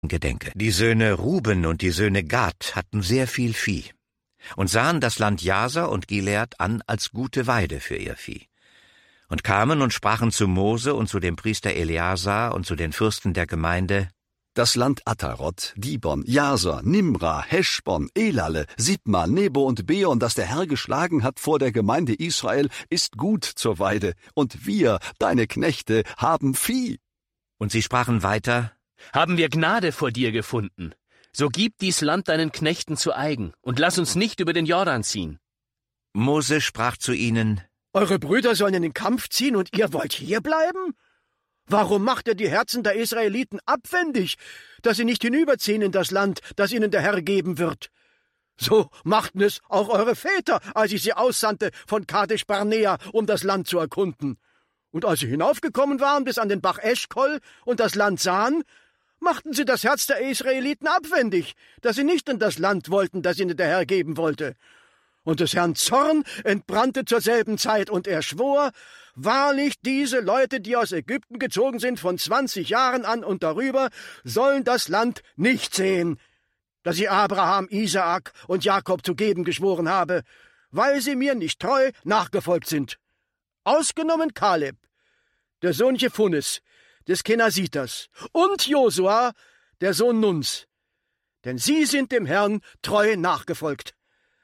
gedenke. Die Söhne Ruben und die Söhne Gad hatten sehr viel Vieh und sahen das Land Jaser und Gilead an als gute Weide für ihr Vieh. Und kamen und sprachen zu Mose und zu dem Priester Eleazar und zu den Fürsten der Gemeinde: Das Land Atarot, Dibon, Jaser, Nimra, Heschbon, Elale, Sibma, Nebo und Beon, das der Herr geschlagen hat vor der Gemeinde Israel, ist gut zur Weide, und wir, deine Knechte, haben Vieh. Und sie sprachen weiter: Haben wir Gnade vor dir gefunden, so gib dies Land deinen Knechten zu eigen, und lass uns nicht über den Jordan ziehen. Mose sprach zu ihnen: Eure Brüder sollen in den Kampf ziehen, und ihr wollt hierbleiben? Warum macht ihr die Herzen der Israeliten abwendig, dass sie nicht hinüberziehen in das Land, das ihnen der Herr geben wird? So machten es auch eure Väter, als ich sie aussandte von Kadesh Barnea, um das Land zu erkunden. Und als sie hinaufgekommen waren bis an den Bach Eschkol und das Land sahen, machten sie das Herz der Israeliten abwendig, dass sie nicht in das Land wollten, das ihnen der Herr geben wollte. Und des Herrn Zorn entbrannte zur selben Zeit, und er schwor: Wahrlich, diese Leute, die aus Ägypten gezogen sind von 20 Jahren an und darüber, sollen das Land nicht sehen, das ich Abraham, Isaak und Jakob zu geben geschworen habe, weil sie mir nicht treu nachgefolgt sind. Ausgenommen Kaleb, der Sohn Jephunes, des Kenasiters, und Josua, der Sohn Nuns, denn sie sind dem Herrn treu nachgefolgt.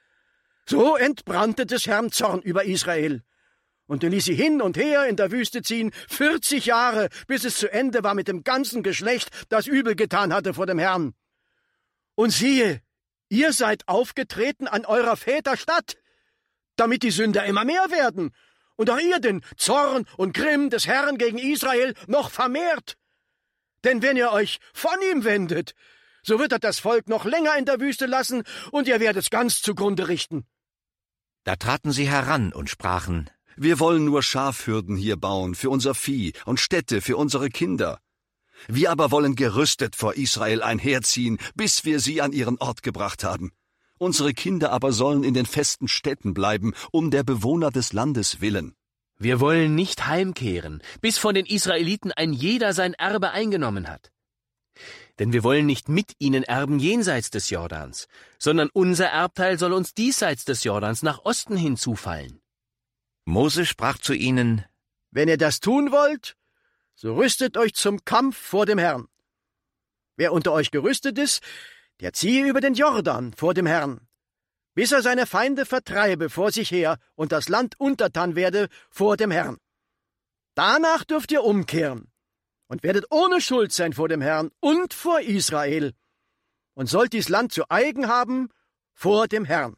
So entbrannte des Herrn Zorn über Israel, und er ließ sie hin und her in der Wüste ziehen, 40 Jahre, bis es zu Ende war mit dem ganzen Geschlecht, das übel getan hatte vor dem Herrn. Und siehe, ihr seid aufgetreten an eurer Väter Statt, damit die Sünder immer mehr werden, und auch ihr den Zorn und Grimm des Herrn gegen Israel noch vermehrt. Denn wenn ihr euch von ihm wendet, so wird er das Volk noch länger in der Wüste lassen, und ihr werdet es ganz zugrunde richten. Da traten sie heran und sprachen: Wir wollen nur Schafhürden hier bauen für unser Vieh und Städte für unsere Kinder. Wir aber wollen gerüstet vor Israel einherziehen, bis wir sie an ihren Ort gebracht haben. Unsere Kinder aber sollen in den festen Städten bleiben, um der Bewohner des Landes willen. Wir wollen nicht heimkehren, bis von den Israeliten ein jeder sein Erbe eingenommen hat. Denn wir wollen nicht mit ihnen erben jenseits des Jordans, sondern unser Erbteil soll uns diesseits des Jordans nach Osten hin zufallen. Mose sprach zu ihnen: Wenn ihr das tun wollt, so rüstet euch zum Kampf vor dem Herrn. Wer unter euch gerüstet ist, der ziehe über den Jordan vor dem Herrn, bis er seine Feinde vertreibe vor sich her und das Land untertan werde vor dem Herrn. Danach dürft ihr umkehren und werdet ohne Schuld sein vor dem Herrn und vor Israel und sollt dies Land zu eigen haben vor dem Herrn.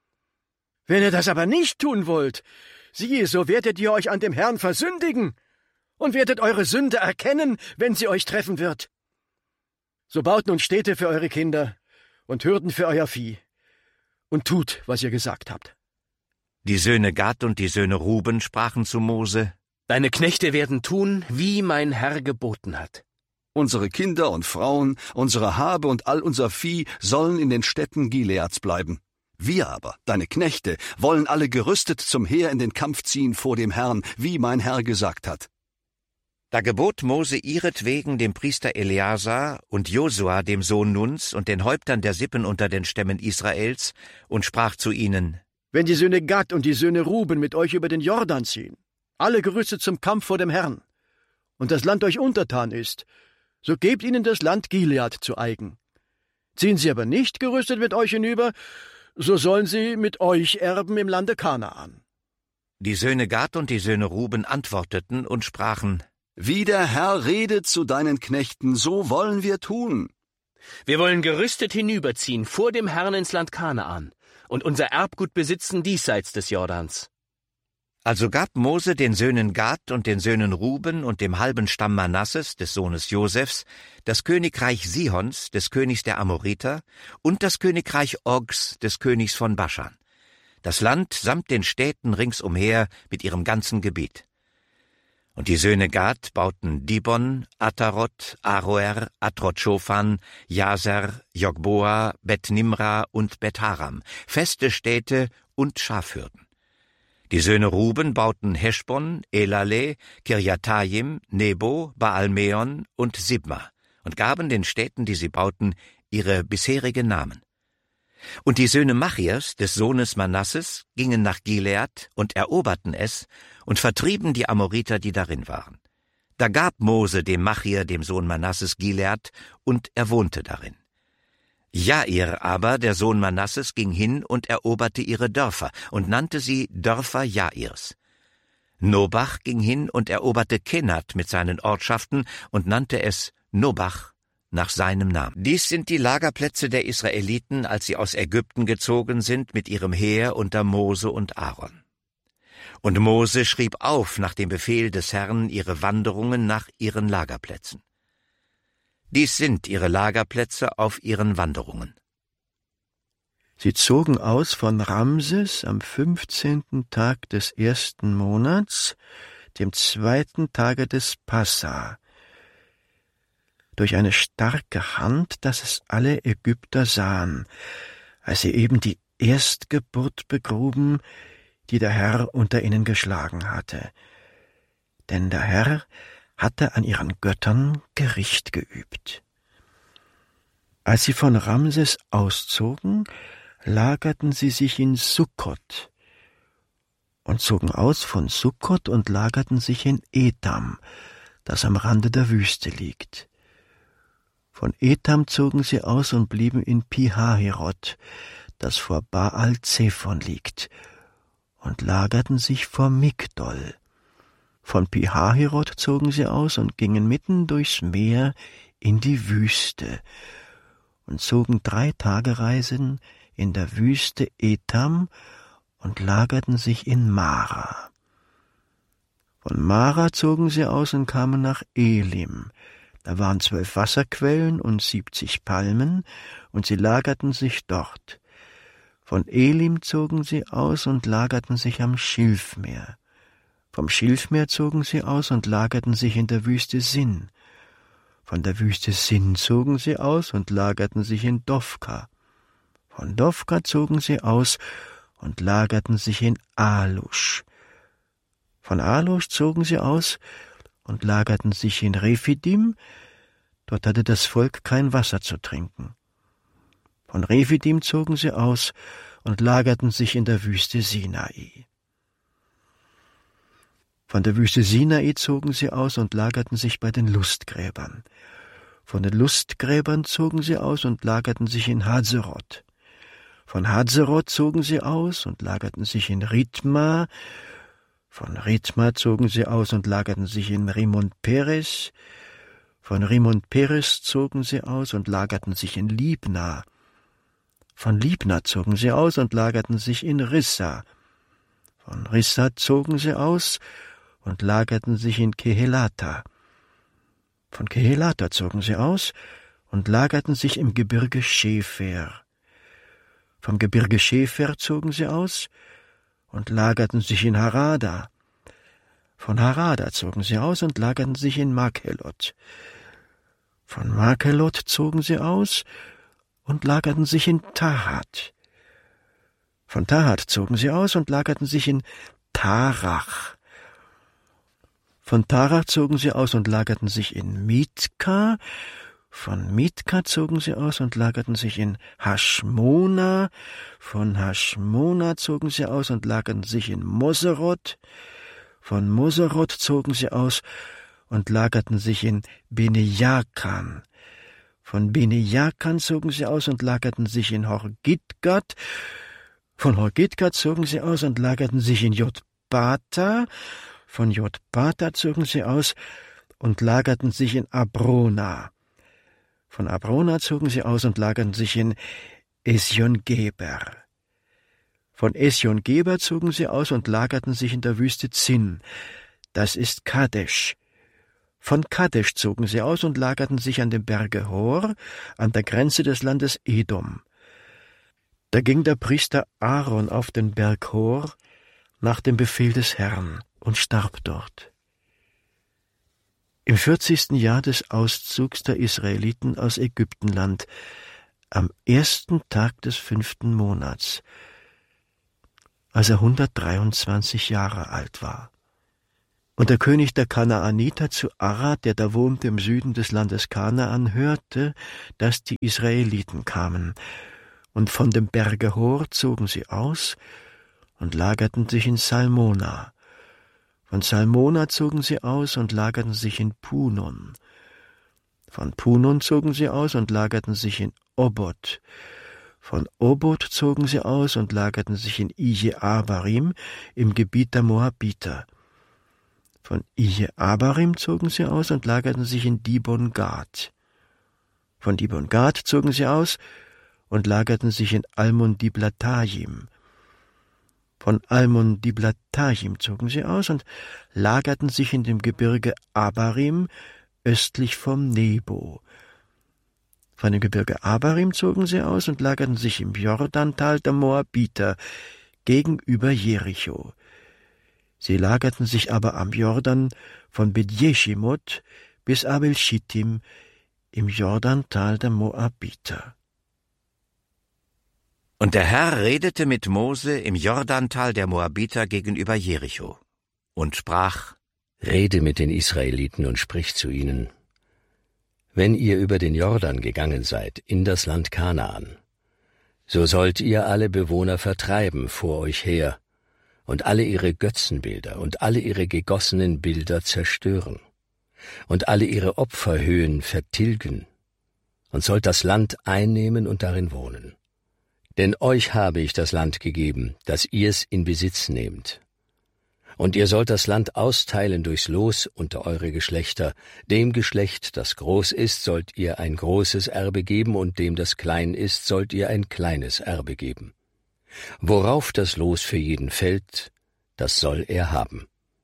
Wenn ihr das aber nicht tun wollt, siehe, so werdet ihr euch an dem Herrn versündigen und werdet eure Sünde erkennen, wenn sie euch treffen wird. So baut nun Städte für eure Kinder und Hürden für euer Vieh und tut, was ihr gesagt habt. Die Söhne Gad und die Söhne Ruben sprachen zu Mose: Deine Knechte werden tun, wie mein Herr geboten hat. Unsere Kinder und Frauen, unsere Habe und all unser Vieh sollen in den Städten Gileads bleiben. Wir aber, deine Knechte, wollen alle gerüstet zum Heer in den Kampf ziehen vor dem Herrn, wie mein Herr gesagt hat. Da gebot Mose ihretwegen dem Priester Eleazar und Josua dem Sohn Nuns und den Häuptern der Sippen unter den Stämmen Israels und sprach zu ihnen: Wenn die Söhne Gad und die Söhne Ruben mit euch über den Jordan ziehen, alle gerüstet zum Kampf vor dem Herrn, und das Land euch untertan ist, so gebt ihnen das Land Gilead zu eigen. Ziehen sie aber nicht gerüstet mit euch hinüber, so sollen sie mit euch erben im Lande Kanaan. Die Söhne Gad und die Söhne Ruben antworteten und sprachen: Wie der Herr redet zu deinen Knechten, so wollen wir tun. Wir wollen gerüstet hinüberziehen vor dem Herrn ins Land Kanaan und unser Erbgut besitzen diesseits des Jordans. Also gab Mose den Söhnen Gad und den Söhnen Ruben und dem halben Stamm Manasses, des Sohnes Josefs, das Königreich Sihons, des Königs der Amoriter, und das Königreich Ogs, des Königs von Baschan, das Land samt den Städten ringsumher mit ihrem ganzen Gebiet. Und die Söhne Gad bauten Dibon, Atarot, Aroer, Atrot-Schofan, Jaser, Jogboa, Bet-Nimra und Bet-Haram, feste Städte und Schafhürden. Die Söhne Ruben bauten Heschbon, Elale, Kirjatayim, Nebo, Baalmeon und Sibma und gaben den Städten, die sie bauten, ihre bisherigen Namen. Und die Söhne Machirs, des Sohnes Manasses, gingen nach Gilead und eroberten es und vertrieben die Amoriter, die darin waren. Da gab Mose dem Machir, dem Sohn Manasses, Gilead, und er wohnte darin. Jair aber, der Sohn Manasses, ging hin und eroberte ihre Dörfer und nannte sie Dörfer Jairs. Nobach ging hin und eroberte Kenat mit seinen Ortschaften und nannte es Nobach nach seinem Namen. Dies sind die Lagerplätze der Israeliten, als sie aus Ägypten gezogen sind mit ihrem Heer unter Mose und Aaron. Und Mose schrieb auf nach dem Befehl des Herrn ihre Wanderungen nach ihren Lagerplätzen. Dies sind ihre Lagerplätze auf ihren Wanderungen. Sie zogen aus von Ramses am 15. Tag des 1. Monats, dem 2. Tage des Passa, durch eine starke Hand, dass es alle Ägypter sahen, als sie eben die Erstgeburt begruben, die der Herr unter ihnen geschlagen hatte. Denn der Herr hatte an ihren Göttern Gericht geübt. Als sie von Ramses auszogen, lagerten sie sich in Sukkot und zogen aus von Sukkot und lagerten sich in Etam, das am Rande der Wüste liegt. Von Etam zogen sie aus und blieben in Pi-Hahirot, das vor Baal-Zephon liegt, und lagerten sich vor Migdol. Von Pi-Hahirot zogen sie aus und gingen mitten durchs Meer in die Wüste und zogen 3 Tagereisen in der Wüste Etam und lagerten sich in Mara. Von Mara zogen sie aus und kamen nach Elim. Da waren 12 Wasserquellen und 70 Palmen, und sie lagerten sich dort. Von Elim zogen sie aus und lagerten sich am Schilfmeer. Vom Schilfmeer zogen sie aus und lagerten sich in der Wüste Sin. Von der Wüste Sin zogen sie aus und lagerten sich in Dofka. Von Dofka zogen sie aus und lagerten sich in Alusch. Von Alusch zogen sie aus und lagerten sich in Rephidim. Dort hatte das Volk kein Wasser zu trinken. Von Rephidim zogen sie aus und lagerten sich in der Wüste Sinai. Von der Wüste Sinai zogen sie aus und lagerten sich bei den Lustgräbern. Von den Lustgräbern zogen sie aus und lagerten sich in Hazeroth. Von Hazeroth zogen sie aus und lagerten sich in Ritma. Von Ritma zogen sie aus und lagerten sich in Rimon Peres. Von Rimon Peres zogen sie aus und lagerten sich in Libna. Von Libna zogen sie aus und lagerten sich in Rissa. Von Rissa zogen sie aus und lagerten sich in Kehelata. Von Kehelata zogen sie aus und lagerten sich im Gebirge Schäfer. Vom Gebirge Schäfer zogen sie aus und lagerten sich in Harada. Von Harada zogen sie aus und lagerten sich in Makhelot. Von Makhelot zogen sie aus und lagerten sich in Tahat. Von Tahat zogen sie aus und lagerten sich in Tarach. Von Tarach zogen sie aus und lagerten sich in Mitka. Von Mitka zogen sie aus und lagerten sich in Haschmona. Von Haschmona zogen sie aus und lagerten sich in Moseroth. Von Moseroth zogen sie aus und lagerten sich in Bene-Jakan. Von Bene-Jakan zogen sie aus und lagerten sich in Horgidgad. Von Horgidgad zogen sie aus und lagerten sich in Jotbata. Von Jotbata zogen sie aus und lagerten sich in Abrona. Von Abrona zogen sie aus und lagerten sich in Esjon-Geber. Von Esjon-Geber zogen sie aus und lagerten sich in der Wüste Zin. Das ist Kadesh. Von Kadesh zogen sie aus und lagerten sich an dem Berge Hor, an der Grenze des Landes Edom. Da ging der Priester Aaron auf den Berg Hor nach dem Befehl des Herrn und starb dort. Im 40. Jahr des Auszugs der Israeliten aus Ägyptenland, am 1. Tag des 5. Monats, als er 123 Jahre alt war. Und der König der Kanaaniter zu Arad, der da wohnte im Süden des Landes Kanaan, hörte, dass die Israeliten kamen. Und von dem Berge Hor zogen sie aus und lagerten sich in Salmona. Von Salmona zogen sie aus und lagerten sich in Punon. Von Punon zogen sie aus und lagerten sich in Obot. Von Obot zogen sie aus und lagerten sich in Ije-Abarim im Gebiet der Moabiter. Von Ije-Abarim zogen sie aus und lagerten sich in Dibon-Gad. Von Dibon-Gad zogen sie aus und lagerten sich in Almon-Diblatayim. Von Almon-Diblatayim zogen sie aus und lagerten sich in dem Gebirge Abarim östlich vom Nebo. Von dem Gebirge Abarim zogen sie aus und lagerten sich im Jordantal der Moabiter gegenüber Jericho. Sie lagerten sich aber am Jordan von Bet-Jeschimot bis Abel-Schittim im Jordantal der Moabiter. Und der Herr redete mit Mose im Jordantal der Moabiter gegenüber Jericho und sprach: Rede mit den Israeliten und sprich zu ihnen: Wenn ihr über den Jordan gegangen seid in das Land Kanaan, so sollt ihr alle Bewohner vertreiben vor euch her und alle ihre Götzenbilder und alle ihre gegossenen Bilder zerstören und alle ihre Opferhöhen vertilgen und sollt das Land einnehmen und darin wohnen. Denn euch habe ich das Land gegeben, dass ihr es in Besitz nehmt. Und ihr sollt das Land austeilen durchs Los unter eure Geschlechter. Dem Geschlecht, das groß ist, sollt ihr ein großes Erbe geben, und dem, das klein ist, sollt ihr ein kleines Erbe geben. Worauf das Los für jeden fällt, das soll er haben.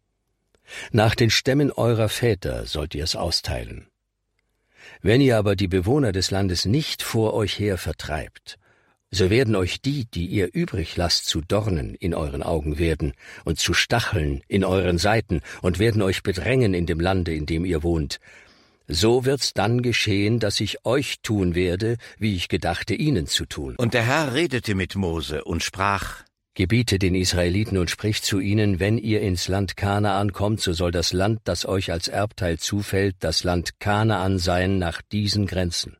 Nach den Stämmen eurer Väter sollt ihr es austeilen. Wenn ihr aber die Bewohner des Landes nicht vor euch her vertreibt, so werden euch die ihr übrig lasst, zu Dornen in euren Augen werden und zu Stacheln in euren Seiten und werden euch bedrängen in dem Lande, in dem ihr wohnt. So wird's dann geschehen, dass ich euch tun werde, wie ich gedachte, ihnen zu tun. Und der Herr redete mit Mose und sprach: Gebiete den Israeliten und sprich zu ihnen: Wenn ihr ins Land Kanaan kommt, so soll das Land, das euch als Erbteil zufällt, das Land Kanaan sein nach diesen Grenzen.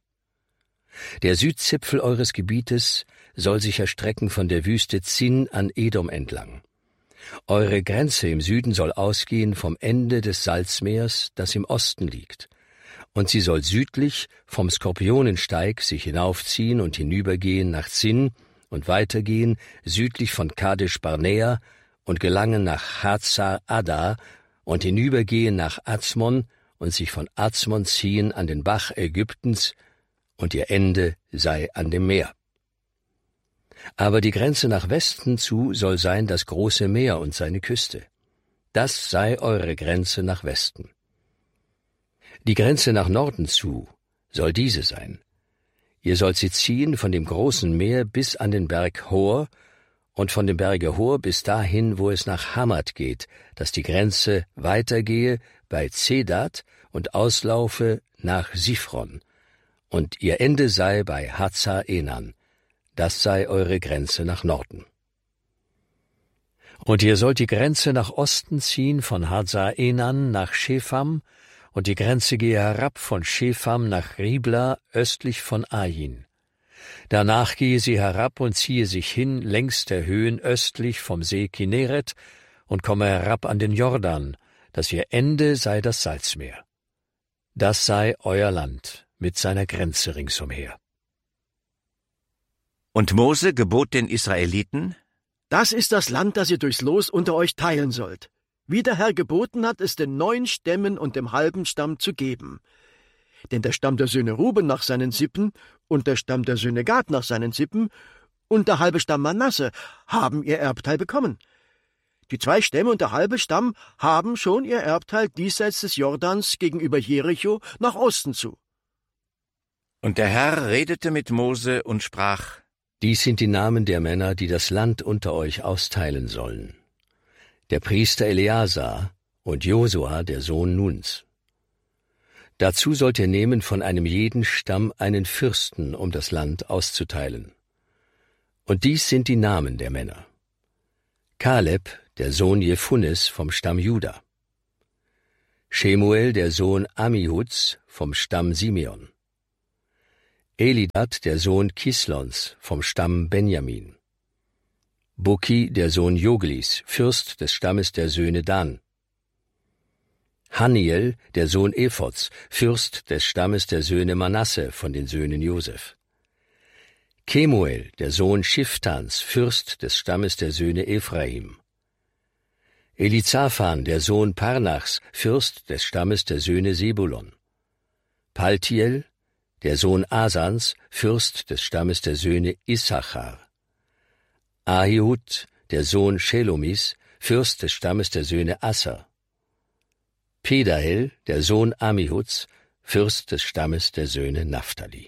Der Südzipfel eures Gebietes soll sich erstrecken von der Wüste Zin an Edom entlang. Eure Grenze im Süden soll ausgehen vom Ende des Salzmeers, das im Osten liegt, und sie soll südlich vom Skorpionensteig sich hinaufziehen und hinübergehen nach Zin und weitergehen südlich von Kadesh Barnea und gelangen nach Hazar Adda und hinübergehen nach Azmon und sich von Azmon ziehen an den Bach Ägyptens, und ihr Ende sei an dem Meer. Aber die Grenze nach Westen zu soll sein das große Meer und seine Küste. Das sei eure Grenze nach Westen. Die Grenze nach Norden zu soll diese sein. Ihr sollt sie ziehen von dem großen Meer bis an den Berg Hor und von dem Berge Hor bis dahin, wo es nach Hamat geht, dass die Grenze weitergehe bei Zedad und auslaufe nach Siphron, und ihr Ende sei bei Hazar Enan. Das sei eure Grenze nach Norden. Und ihr sollt die Grenze nach Osten ziehen von Hazar Enan nach Shepham, und die Grenze gehe herab von Shepham nach Ribla östlich von Ain. Danach gehe sie herab und ziehe sich hin längs der Höhen östlich vom See Kinneret und komme herab an den Jordan, dass ihr Ende sei das Salzmeer. Das sei euer Land mit seiner Grenze ringsumher. Und Mose gebot den Israeliten: Das ist das Land, das ihr durchs Los unter euch teilen sollt, wie der Herr geboten hat, es den 9 Stämmen und dem halben Stamm zu geben. Denn der Stamm der Söhne Ruben nach seinen Sippen und der Stamm der Söhne Gad nach seinen Sippen und der halbe Stamm Manasse haben ihr Erbteil bekommen. Die 2 Stämme und der halbe Stamm haben schon ihr Erbteil diesseits des Jordans gegenüber Jericho nach Osten zu. Und der Herr redete mit Mose und sprach: Dies sind die Namen der Männer, die das Land unter euch austeilen sollen. Der Priester Eleazar und Josua, der Sohn Nuns. Dazu sollt ihr nehmen von einem jeden Stamm einen Fürsten, um das Land auszuteilen. Und dies sind die Namen der Männer: Kaleb, der Sohn Jephunes vom Stamm Juda, Schemuel, der Sohn Ammihuds, vom Stamm Simeon. Elidad, der Sohn Kislons, vom Stamm Benjamin. Bukki, der Sohn Joglis, Fürst des Stammes der Söhne Dan. Haniel, der Sohn Ephods, Fürst des Stammes der Söhne Manasse von den Söhnen Josef. Kemuel, der Sohn Shiftans, Fürst des Stammes der Söhne Ephraim. Elizaphan, der Sohn Parnachs, Fürst des Stammes der Söhne Sebulon. Paltiel, der Sohn Asans, Fürst des Stammes der Söhne Issachar. Ahihud, der Sohn Shelomis, Fürst des Stammes der Söhne Asser. Pedahel, der Sohn Ammihuds, Fürst des Stammes der Söhne Naphtali.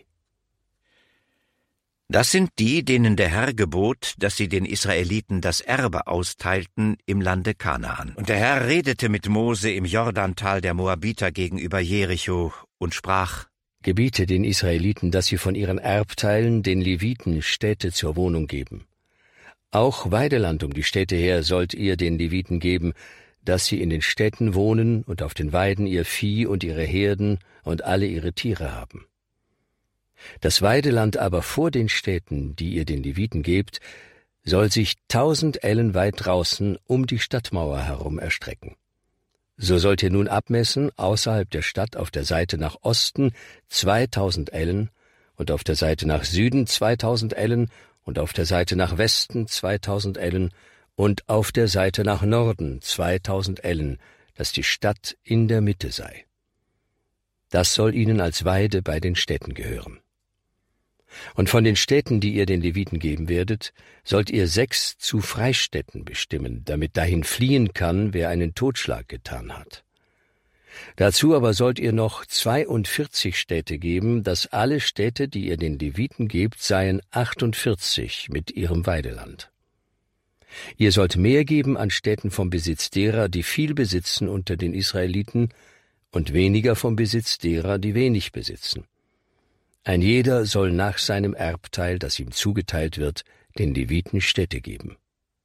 Das sind die, denen der Herr gebot, dass sie den Israeliten das Erbe austeilten im Lande Kanaan. Und der Herr redete mit Mose im Jordantal der Moabiter gegenüber Jericho und sprach: Gebiete den Israeliten, dass sie von ihren Erbteilen den Leviten Städte zur Wohnung geben. Auch Weideland um die Städte her sollt ihr den Leviten geben, dass sie in den Städten wohnen und auf den Weiden ihr Vieh und ihre Herden und alle ihre Tiere haben. Das Weideland aber vor den Städten, die ihr den Leviten gebt, soll sich 1000 Ellen weit draußen um die Stadtmauer herum erstrecken. So sollt ihr nun abmessen, außerhalb der Stadt auf der Seite nach Osten 2000 Ellen und auf der Seite nach Süden 2000 Ellen und auf der Seite nach Westen 2000 Ellen und auf der Seite nach Norden 2000 Ellen, dass die Stadt in der Mitte sei. Das soll ihnen als Weide bei den Städten gehören. Und von den Städten, die ihr den Leviten geben werdet, sollt ihr 6 zu Freistädten bestimmen, damit dahin fliehen kann, wer einen Totschlag getan hat. Dazu aber sollt ihr noch 42 Städte geben, dass alle Städte, die ihr den Leviten gebt, seien 48 mit ihrem Weideland. Ihr sollt mehr geben an Städten vom Besitz derer, die viel besitzen unter den Israeliten, und weniger vom Besitz derer, die wenig besitzen. Ein jeder soll nach seinem Erbteil, das ihm zugeteilt wird, den Leviten Städte geben.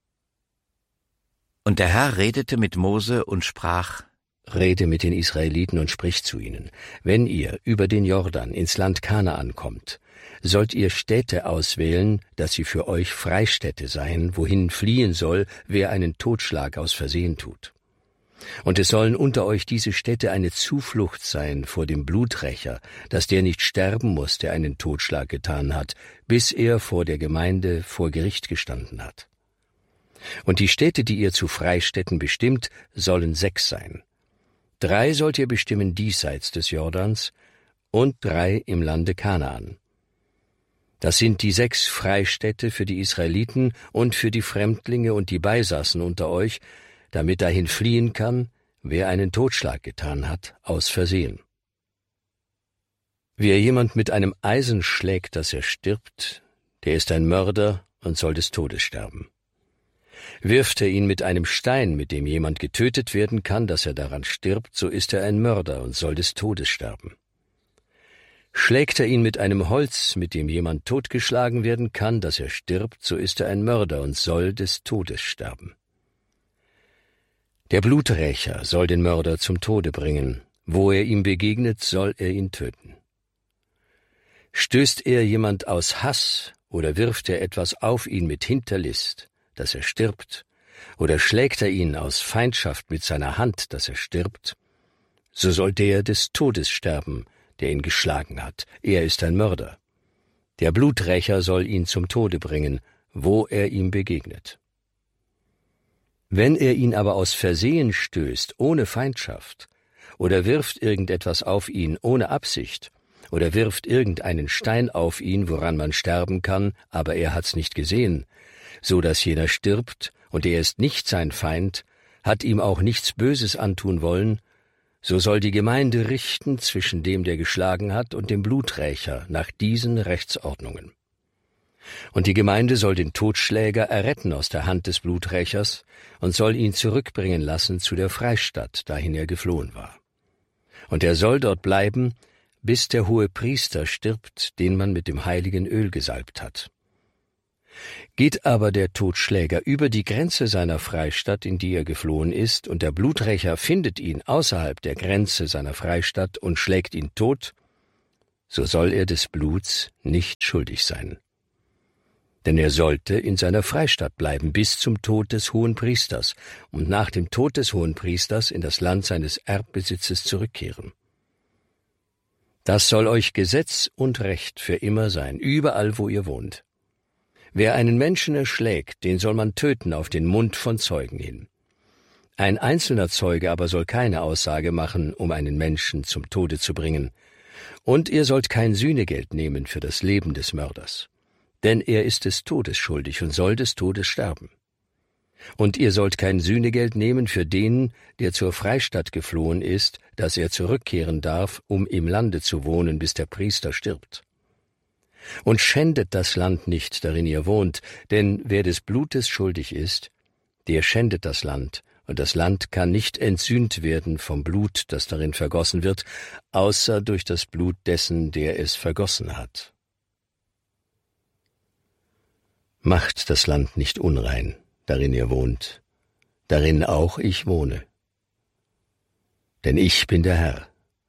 Und der Herr redete mit Mose und sprach: Rede mit den Israeliten und sprich zu ihnen: Wenn ihr über den Jordan ins Land Kanaan kommt, sollt ihr Städte auswählen, dass sie für euch Freistädte seien, wohin fliehen soll, wer einen Totschlag aus Versehen tut. Und es sollen unter euch diese Städte eine Zuflucht sein vor dem Bluträcher, dass der nicht sterben muss, der einen Totschlag getan hat, bis er vor der Gemeinde vor Gericht gestanden hat. Und die Städte, die ihr zu Freistädten bestimmt, sollen 6 sein. 3 sollt ihr bestimmen diesseits des Jordans und 3 im Lande Kanaan. Das sind die 6 Freistädte für die Israeliten und für die Fremdlinge und die Beisassen unter euch, damit dahin fliehen kann, wer einen Totschlag getan hat, aus Versehen. Wer jemand mit einem Eisen schlägt, dass er stirbt, der ist ein Mörder und soll des Todes sterben. Wirft er ihn mit einem Stein, mit dem jemand getötet werden kann, dass er daran stirbt, so ist er ein Mörder und soll des Todes sterben. Schlägt er ihn mit einem Holz, mit dem jemand totgeschlagen werden kann, dass er stirbt, so ist er ein Mörder und soll des Todes sterben. Der Bluträcher soll den Mörder zum Tode bringen. Wo er ihm begegnet, soll er ihn töten. Stößt er jemand aus Hass oder wirft er etwas auf ihn mit Hinterlist, dass er stirbt, oder schlägt er ihn aus Feindschaft mit seiner Hand, dass er stirbt, so soll der des Todes sterben, der ihn geschlagen hat. Er ist ein Mörder. Der Bluträcher soll ihn zum Tode bringen, wo er ihm begegnet. Wenn er ihn aber aus Versehen stößt, ohne Feindschaft, oder wirft irgendetwas auf ihn ohne Absicht, oder wirft irgendeinen Stein auf ihn, woran man sterben kann, aber er hat's nicht gesehen, so dass jener stirbt, und er ist nicht sein Feind, hat ihm auch nichts Böses antun wollen, so soll die Gemeinde richten zwischen dem, der geschlagen hat, und dem Bluträcher nach diesen Rechtsordnungen. Und die Gemeinde soll den Totschläger erretten aus der Hand des Bluträchers und soll ihn zurückbringen lassen zu der Freistadt, dahin er geflohen war. Und er soll dort bleiben, bis der Hohepriester stirbt, den man mit dem heiligen Öl gesalbt hat. Geht aber der Totschläger über die Grenze seiner Freistadt, in die er geflohen ist, und der Bluträcher findet ihn außerhalb der Grenze seiner Freistadt und schlägt ihn tot, so soll er des Bluts nicht schuldig sein. Denn er sollte in seiner Freistadt bleiben bis zum Tod des Hohenpriesters und nach dem Tod des Hohenpriesters in das Land seines Erbbesitzes zurückkehren. Das soll euch Gesetz und Recht für immer sein, überall wo ihr wohnt. Wer einen Menschen erschlägt, den soll man töten auf den Mund von Zeugen hin. Ein einzelner Zeuge aber soll keine Aussage machen, um einen Menschen zum Tode zu bringen. Und ihr sollt kein Sühnegeld nehmen für das Leben des Mörders. Denn er ist des Todes schuldig und soll des Todes sterben. Und ihr sollt kein Sühnegeld nehmen für den, der zur Freistadt geflohen ist, dass er zurückkehren darf, um im Lande zu wohnen, bis der Priester stirbt. Und schändet das Land nicht, darin ihr wohnt, denn wer des Blutes schuldig ist, der schändet das Land, und das Land kann nicht entsühnt werden vom Blut, das darin vergossen wird, außer durch das Blut dessen, der es vergossen hat. Macht das Land nicht unrein, darin ihr wohnt, darin auch ich wohne. Denn ich bin der Herr,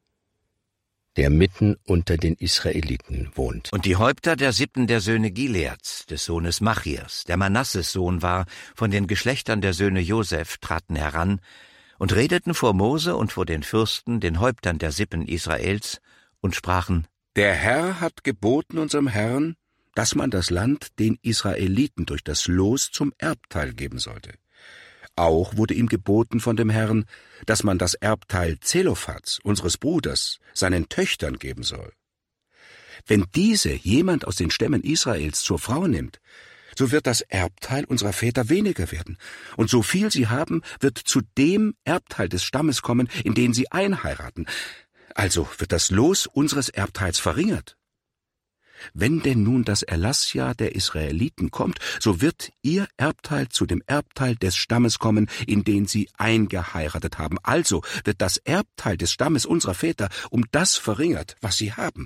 der mitten unter den Israeliten wohnt. Und die Häupter der Sippen der Söhne Gileads, des Sohnes Machirs, der Manasses Sohn war, von den Geschlechtern der Söhne Joseph, traten heran und redeten vor Mose und vor den Fürsten, den Häuptern der Sippen Israels, und sprachen: Der Herr hat geboten unserem Herrn, dass man das Land den Israeliten durch das Los zum Erbteil geben sollte. Auch wurde ihm geboten von dem Herrn, dass man das Erbteil Zelophats, unseres Bruders, seinen Töchtern geben soll. Wenn diese jemand aus den Stämmen Israels zur Frau nimmt, so wird das Erbteil unserer Väter weniger werden, und so viel sie haben, wird zu dem Erbteil des Stammes kommen, in den sie einheiraten. Also wird das Los unseres Erbteils verringert. Wenn denn nun das Erlassjahr der Israeliten kommt, so wird ihr Erbteil zu dem Erbteil des Stammes kommen, in den sie eingeheiratet haben. Also wird das Erbteil des Stammes unserer Väter um das verringert, was sie haben.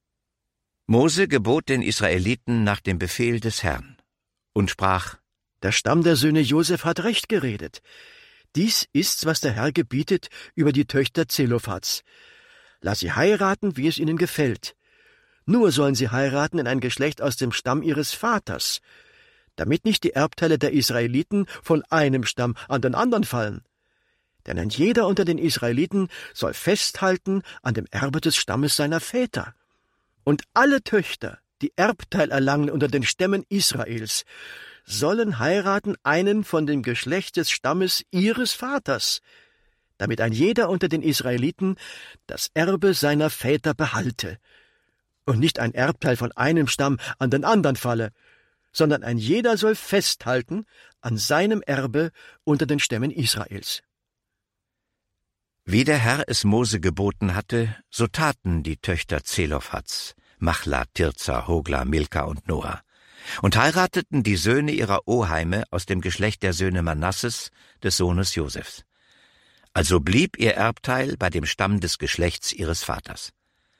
Mose gebot den Israeliten nach dem Befehl des Herrn und sprach: Der Stamm der Söhne Joseph hat recht geredet. Dies ist's, was der Herr gebietet über die Töchter Zelophats. Lass sie heiraten, wie es ihnen gefällt. Nur sollen sie heiraten in ein Geschlecht aus dem Stamm ihres Vaters, damit nicht die Erbteile der Israeliten von einem Stamm an den anderen fallen. Denn ein jeder unter den Israeliten soll festhalten an dem Erbe des Stammes seiner Väter. Und alle Töchter, die Erbteil erlangen unter den Stämmen Israels, sollen heiraten einen von dem Geschlecht des Stammes ihres Vaters, damit ein jeder unter den Israeliten das Erbe seiner Väter behalte und nicht ein Erbteil von einem Stamm an den anderen falle, sondern ein jeder soll festhalten an seinem Erbe unter den Stämmen Israels. Wie der Herr es Mose geboten hatte, so taten die Töchter Zelophats, Machla, Tirza, Hogla, Milka und Noah, und heirateten die Söhne ihrer Oheime aus dem Geschlecht der Söhne Manasses, des Sohnes Josephs. Also blieb ihr Erbteil bei dem Stamm des Geschlechts ihres Vaters.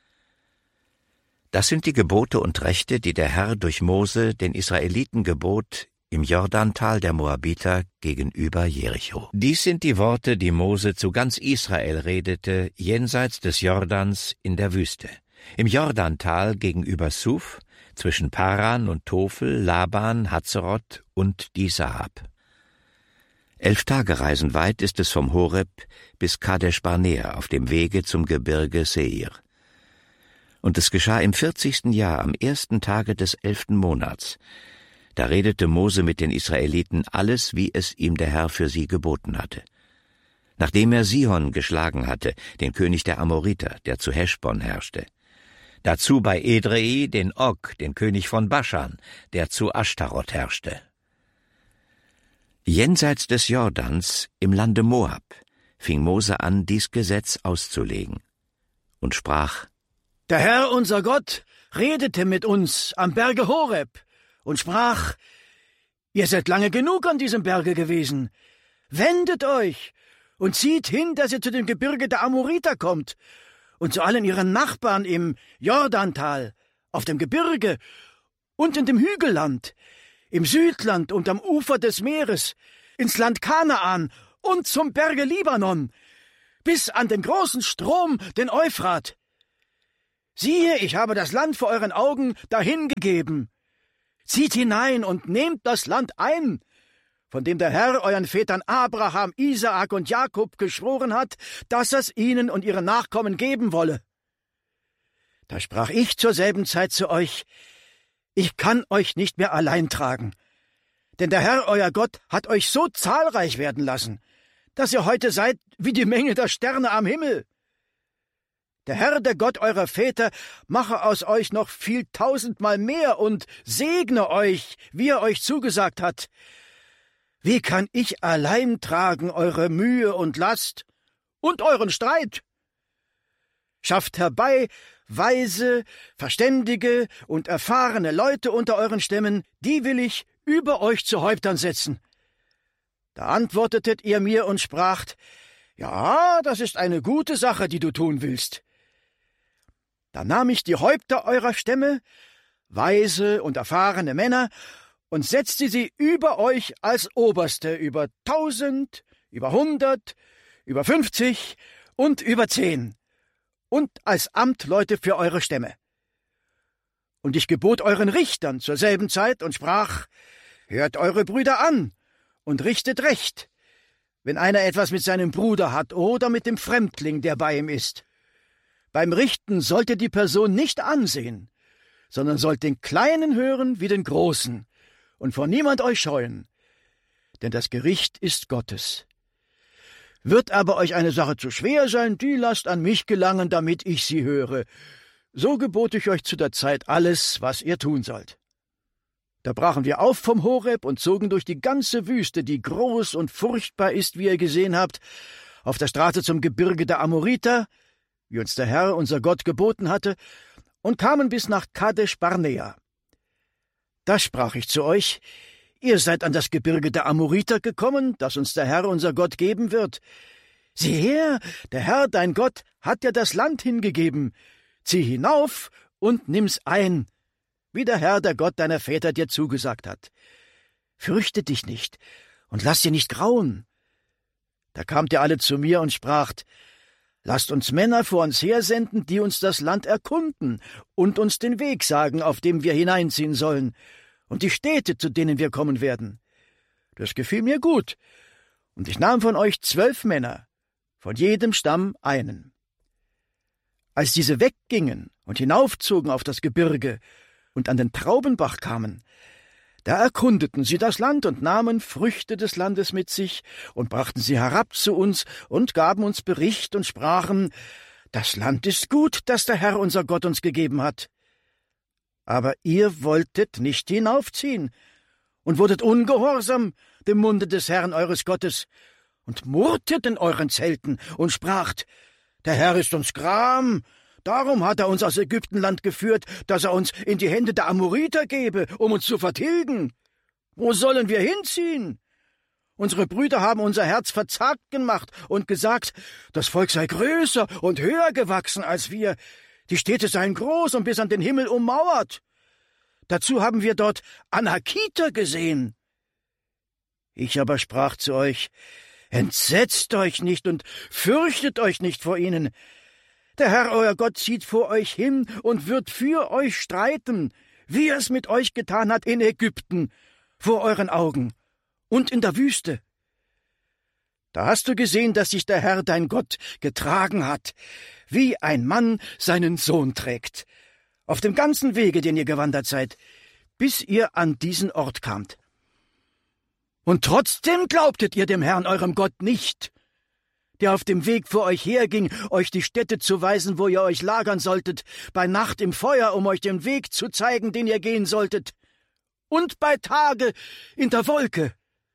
Das sind die Gebote und Rechte, die der Herr durch Mose den Israeliten gebot im Jordantal der Moabiter gegenüber Jericho. Dies sind die Worte, die Mose zu ganz Israel redete, jenseits des Jordans in der Wüste, im Jordantal gegenüber Suf, zwischen Paran und Tofel, Laban, Hazeroth und die Sahab. 11 Tagereisen weit ist es vom Horeb bis Kadesh Barnea auf dem Wege zum Gebirge Seir. Und es geschah im 40. Jahr, am 1. Tage des 11. Monats. Da redete Mose mit den Israeliten alles, wie es ihm der Herr für sie geboten hatte. Nachdem er Sihon geschlagen hatte, den König der Amoriter, der zu Heschbon herrschte. Dazu bei Edrei den Og, den König von Baschan, der zu Ashtaroth herrschte. Jenseits des Jordans, im Lande Moab, fing Mose an, dies Gesetz auszulegen und sprach: Der Herr, unser Gott, redete mit uns am Berge Horeb und sprach: Ihr seid lange genug an diesem Berge gewesen. Wendet euch und zieht hin, dass ihr zu dem Gebirge der Amoriter kommt und zu allen ihren Nachbarn im Jordantal, auf dem Gebirge und in dem Hügelland, im Südland und am Ufer des Meeres, ins Land Kanaan und zum Berge Libanon, bis an den großen Strom, den Euphrat. Siehe, ich habe das Land vor euren Augen dahingegeben. Zieht hinein und nehmt das Land ein, von dem der Herr euren Vätern Abraham, Isaak und Jakob geschworen hat, dass es ihnen und ihren Nachkommen geben wolle. Da sprach ich zur selben Zeit zu euch: Ich kann euch nicht mehr allein tragen, denn der Herr euer Gott hat euch so zahlreich werden lassen, dass ihr heute seid wie die Menge der Sterne am Himmel. Der Herr, der Gott eurer Väter, mache aus euch noch viel tausendmal mehr und segne euch, wie er euch zugesagt hat. Wie kann ich allein tragen eure Mühe und Last und euren Streit? Schafft herbei weise, verständige und erfahrene Leute unter euren Stämmen, die will ich über euch zu Häuptern setzen. Da antwortetet ihr mir und spracht: Ja, das ist eine gute Sache, die du tun willst. Da nahm ich die Häupter eurer Stämme, weise und erfahrene Männer, und setzte sie über euch als Oberste über 1000, über 100, über 50 und über 10 und als Amtleute für eure Stämme. Und ich gebot euren Richtern zur selben Zeit und sprach: Hört eure Brüder an und richtet recht, wenn einer etwas mit seinem Bruder hat oder mit dem Fremdling, der bei ihm ist. Beim Richten sollt ihr die Person nicht ansehen, sondern sollt den Kleinen hören wie den Großen und vor niemand euch scheuen, denn das Gericht ist Gottes. Wird aber euch eine Sache zu schwer sein, die lasst an mich gelangen, damit ich sie höre. So gebot ich euch zu der Zeit alles, was ihr tun sollt. Da brachen wir auf vom Horeb und zogen durch die ganze Wüste, die groß und furchtbar ist, wie ihr gesehen habt, auf der Straße zum Gebirge der Amoriter, wie uns der Herr, unser Gott, geboten hatte, und kamen bis nach Kadesh Barnea. Da sprach ich zu euch: Ihr seid an das Gebirge der Amoriter gekommen, das uns der Herr, unser Gott, geben wird. Sieh her, der Herr, dein Gott, hat dir das Land hingegeben. Zieh hinauf und nimm's ein, wie der Herr, der Gott deiner Väter, dir zugesagt hat. Fürchte dich nicht und lass dir nicht grauen. Da kamt ihr alle zu mir und spracht: Lasst uns Männer vor uns hersenden, die uns das Land erkunden und uns den Weg sagen, auf dem wir hineinziehen sollen, und die Städte, zu denen wir kommen werden. Das gefiel mir gut, und ich nahm von euch 12 Männer, von jedem Stamm einen. Als diese weggingen und hinaufzogen auf das Gebirge und an den Traubenbach kamen, da erkundeten sie das Land und nahmen Früchte des Landes mit sich und brachten sie herab zu uns und gaben uns Bericht und sprachen: Das Land ist gut, das der Herr, unser Gott, uns gegeben hat. Aber ihr wolltet nicht hinaufziehen und wurdet ungehorsam dem Munde des Herrn eures Gottes und murrtet in euren Zelten und spracht: Der Herr ist uns gram, darum hat er uns aus Ägyptenland geführt, dass er uns in die Hände der Amoriter gebe, um uns zu vertilgen. Wo sollen wir hinziehen? Unsere Brüder haben unser Herz verzagt gemacht und gesagt, das Volk sei größer und höher gewachsen als wir, die Städte seien groß und bis an den Himmel ummauert. Dazu haben wir dort Anakiter gesehen. Ich aber sprach zu euch: Entsetzt euch nicht und fürchtet euch nicht vor ihnen. Der Herr, euer Gott, zieht vor euch hin und wird für euch streiten, wie er es mit euch getan hat in Ägypten, vor euren Augen und in der Wüste. Da hast du gesehen, dass sich der Herr, dein Gott, getragen hat, wie ein Mann seinen Sohn trägt, auf dem ganzen Wege, den ihr gewandert seid, bis ihr an diesen Ort kamt. Und trotzdem glaubtet ihr dem Herrn, eurem Gott, nicht, der auf dem Weg vor euch herging, euch die Städte zu weisen, wo ihr euch lagern solltet, bei Nacht im Feuer, um euch den Weg zu zeigen, den ihr gehen solltet, und bei Tage in der Wolke.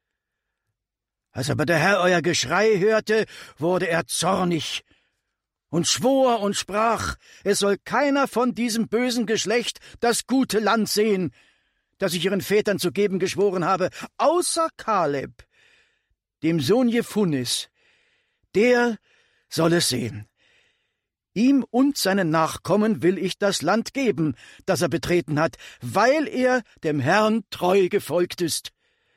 Als aber der Herr euer Geschrei hörte, wurde er zornig und schwor und sprach, es soll keiner von diesem bösen Geschlecht das gute Land sehen, das ich ihren Vätern zu geben geschworen habe, außer Kaleb, dem Sohn Jephunis. Der soll es sehen. Ihm und seinen Nachkommen will ich das Land geben, das er betreten hat, weil er dem Herrn treu gefolgt ist.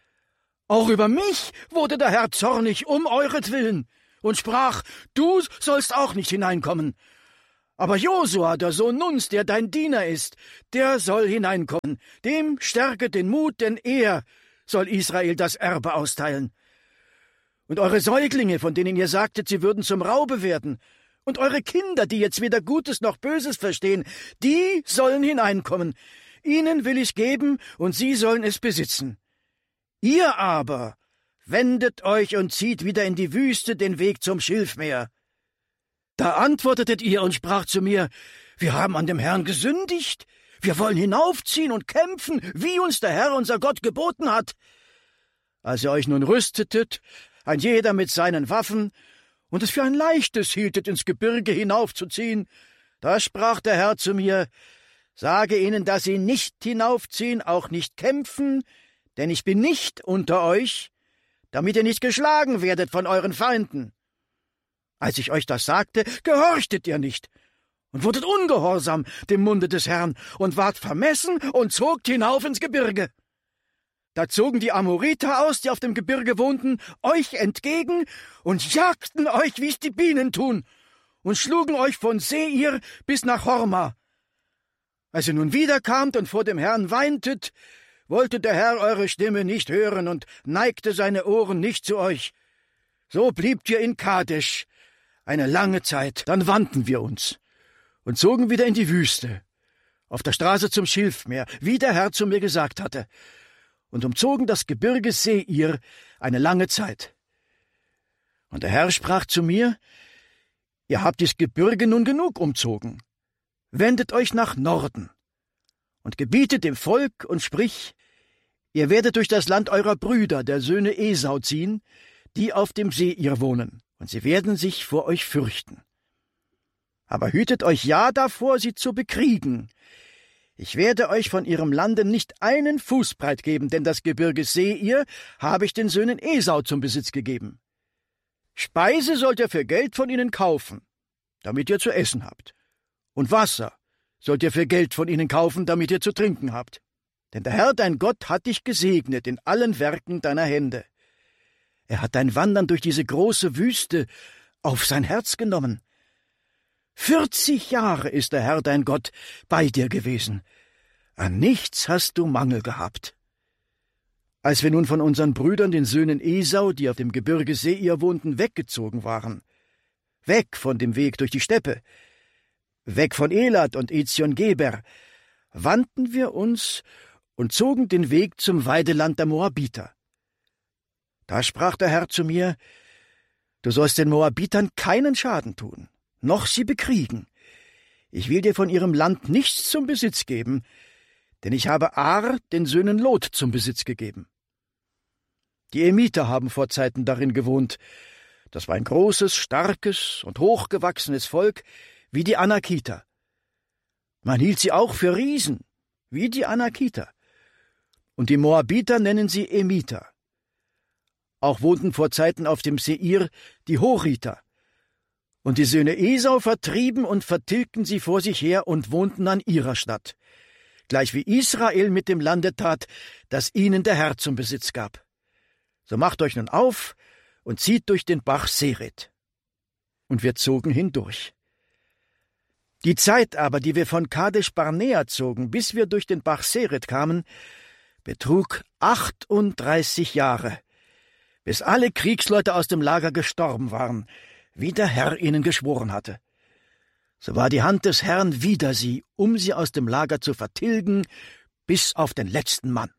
Auch über mich wurde der Herr zornig um euretwillen und sprach, du sollst auch nicht hineinkommen. Aber Josua, der Sohn Nuns, der dein Diener ist, der soll hineinkommen. Dem stärke den Mut, denn er soll Israel das Erbe austeilen. Und eure Säuglinge, von denen ihr sagtet, sie würden zum Raube werden, und eure Kinder, die jetzt weder Gutes noch Böses verstehen, die sollen hineinkommen. Ihnen will ich geben, und sie sollen es besitzen. Ihr aber wendet euch und zieht wieder in die Wüste den Weg zum Schilfmeer. Da antwortetet ihr und sprach zu mir, wir haben an dem Herrn gesündigt, wir wollen hinaufziehen und kämpfen, wie uns der Herr unser Gott geboten hat. Als ihr euch nun rüstetet, ein jeder mit seinen Waffen, und es für ein leichtes hieltet, ins Gebirge hinaufzuziehen, da sprach der Herr zu mir, sage ihnen, dass sie nicht hinaufziehen, auch nicht kämpfen, denn ich bin nicht unter euch, damit ihr nicht geschlagen werdet von euren Feinden. Als ich euch das sagte, gehorchtet ihr nicht und wurdet ungehorsam dem Munde des Herrn und wart vermessen und zogt hinauf ins Gebirge. Da zogen die Amoriter aus, die auf dem Gebirge wohnten, euch entgegen und jagten euch, wie es die Bienen tun, und schlugen euch von Seir bis nach Horma. Als ihr nun wiederkamt und vor dem Herrn weintet, wollte der Herr eure Stimme nicht hören und neigte seine Ohren nicht zu euch. So bliebt ihr in Kadesh eine lange Zeit. Dann wandten wir uns und zogen wieder in die Wüste, auf der Straße zum Schilfmeer, wie der Herr zu mir gesagt hatte, und umzogen das Gebirge Seir eine lange Zeit. Und der Herr sprach zu mir, ihr habt das Gebirge nun genug umzogen. Wendet euch nach Norden und gebietet dem Volk und sprich, ihr werdet durch das Land eurer Brüder, der Söhne Esau, ziehen, die auf dem Seir wohnen, und sie werden sich vor euch fürchten. Aber hütet euch ja davor, sie zu bekriegen. Ich werde euch von ihrem Lande nicht einen Fußbreit geben, denn das Gebirge Seir habe ich den Söhnen Esau zum Besitz gegeben. Speise sollt ihr für Geld von ihnen kaufen, damit ihr zu essen habt. Und Wasser sollt ihr für Geld von ihnen kaufen, damit ihr zu trinken habt. Denn der Herr, dein Gott, hat dich gesegnet in allen Werken deiner Hände. Er hat dein Wandern durch diese große Wüste auf sein Herz genommen. 40 Jahre ist der Herr, dein Gott, bei dir gewesen. An nichts hast du Mangel gehabt. Als wir nun von unseren Brüdern, den Söhnen Esau, die auf dem Gebirge Seir wohnten, weggezogen waren, weg von dem Weg durch die Steppe, weg von Elat und Ezion-Geber, wandten wir uns und zogen den Weg zum Weideland der Moabiter. Da sprach der Herr zu mir, du sollst den Moabitern keinen Schaden tun, noch sie bekriegen. Ich will dir von ihrem Land nichts zum Besitz geben, denn ich habe Ar den Söhnen Lot zum Besitz gegeben. Die Emiter haben vor Zeiten darin gewohnt. Das war ein großes, starkes und hochgewachsenes Volk, wie die Anakiter. Man hielt sie auch für Riesen, wie die Anakiter. Und die Moabiter nennen sie Emiter. Auch wohnten vor Zeiten auf dem Seir die Horiter. Und die Söhne Esau vertrieben und vertilgten sie vor sich her und wohnten an ihrer Stadt, gleich wie Israel mit dem Lande tat, das ihnen der Herr zum Besitz gab. So macht euch nun auf und zieht durch den Bach Seret. Und wir zogen hindurch. Die Zeit aber, die wir von Kadesh Barnea zogen, bis wir durch den Bach Seret kamen, betrug 38 Jahre, bis alle Kriegsleute aus dem Lager gestorben waren, wie der Herr ihnen geschworen hatte. So war die Hand des Herrn wider sie, um sie aus dem Lager zu vertilgen, bis auf den letzten Mann.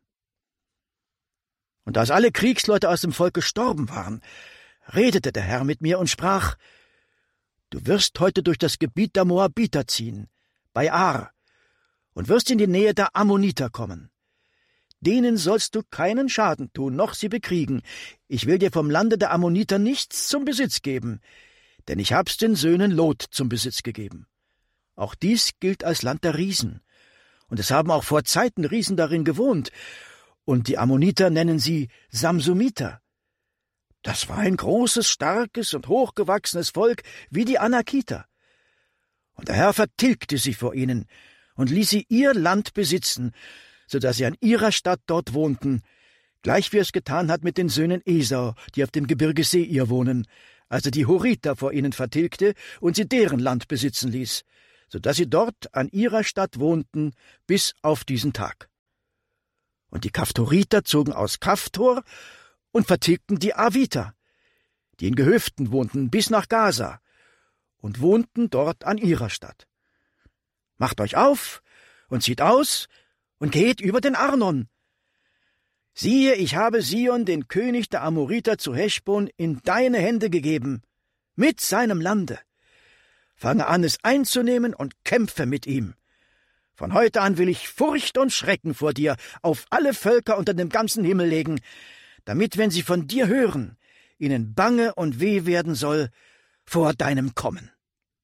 Und als alle Kriegsleute aus dem Volk gestorben waren, redete der Herr mit mir und sprach, du wirst heute durch das Gebiet der Moabiter ziehen, bei Ar, und wirst in die Nähe der Ammoniter kommen. Denen sollst du keinen Schaden tun, noch sie bekriegen. Ich will dir vom Lande der Ammoniter nichts zum Besitz geben, denn ich hab's den Söhnen Lot zum Besitz gegeben. Auch dies gilt als Land der Riesen, und es haben auch vor Zeiten Riesen darin gewohnt, und die Ammoniter nennen sie Samsumiter. Das war ein großes, starkes und hochgewachsenes Volk wie die Anakiter. Und der Herr vertilgte sie vor ihnen und ließ sie ihr Land besitzen, so dass sie an ihrer Stadt dort wohnten, gleich wie er es getan hat mit den Söhnen Esau, die auf dem Gebirge Seir wohnen, als er die Horiter vor ihnen vertilgte und sie deren Land besitzen ließ, so dass sie dort an ihrer Stadt wohnten bis auf diesen Tag. Und die Kaftoriter zogen aus Kaftor und vertilgten die Aviter, die in Gehöften wohnten, bis nach Gaza, und wohnten dort an ihrer Stadt. Macht euch auf und zieht aus und geht über den Arnon. Siehe, ich habe Sion, den König der Amoriter, zu Heschbon in deine Hände gegeben, mit seinem Lande. Fange an, es einzunehmen und kämpfe mit ihm. Von heute an will ich Furcht und Schrecken vor dir auf alle Völker unter dem ganzen Himmel legen, damit, wenn sie von dir hören, ihnen bange und weh werden soll vor deinem Kommen.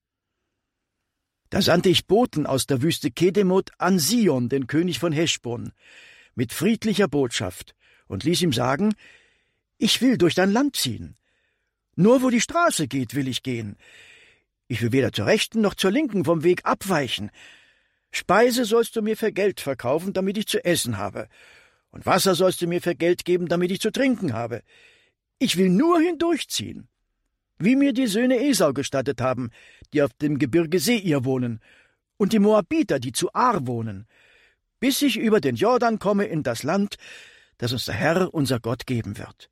Da sandte ich Boten aus der Wüste Kedemoth an Sion, den König von Heschbon, mit friedlicher Botschaft, und ließ ihm sagen, ich will durch dein Land ziehen. Nur wo die Straße geht, will ich gehen. Ich will weder zur Rechten noch zur Linken vom Weg abweichen. Speise sollst du mir für Geld verkaufen, damit ich zu essen habe, und Wasser sollst du mir für Geld geben, damit ich zu trinken habe. Ich will nur hindurchziehen, wie mir die Söhne Esau gestattet haben, die auf dem Gebirge Seir wohnen, und die Moabiter, die zu Ar wohnen, bis ich über den Jordan komme in das Land, das uns der Herr, unser Gott, geben wird.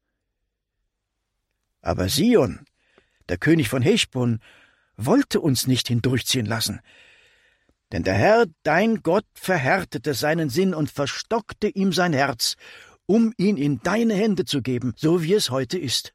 Aber Sion, der König von Heschbon, wollte uns nicht hindurchziehen lassen, denn der Herr, dein Gott, verhärtete seinen Sinn und verstockte ihm sein Herz, um ihn in deine Hände zu geben, so wie es heute ist.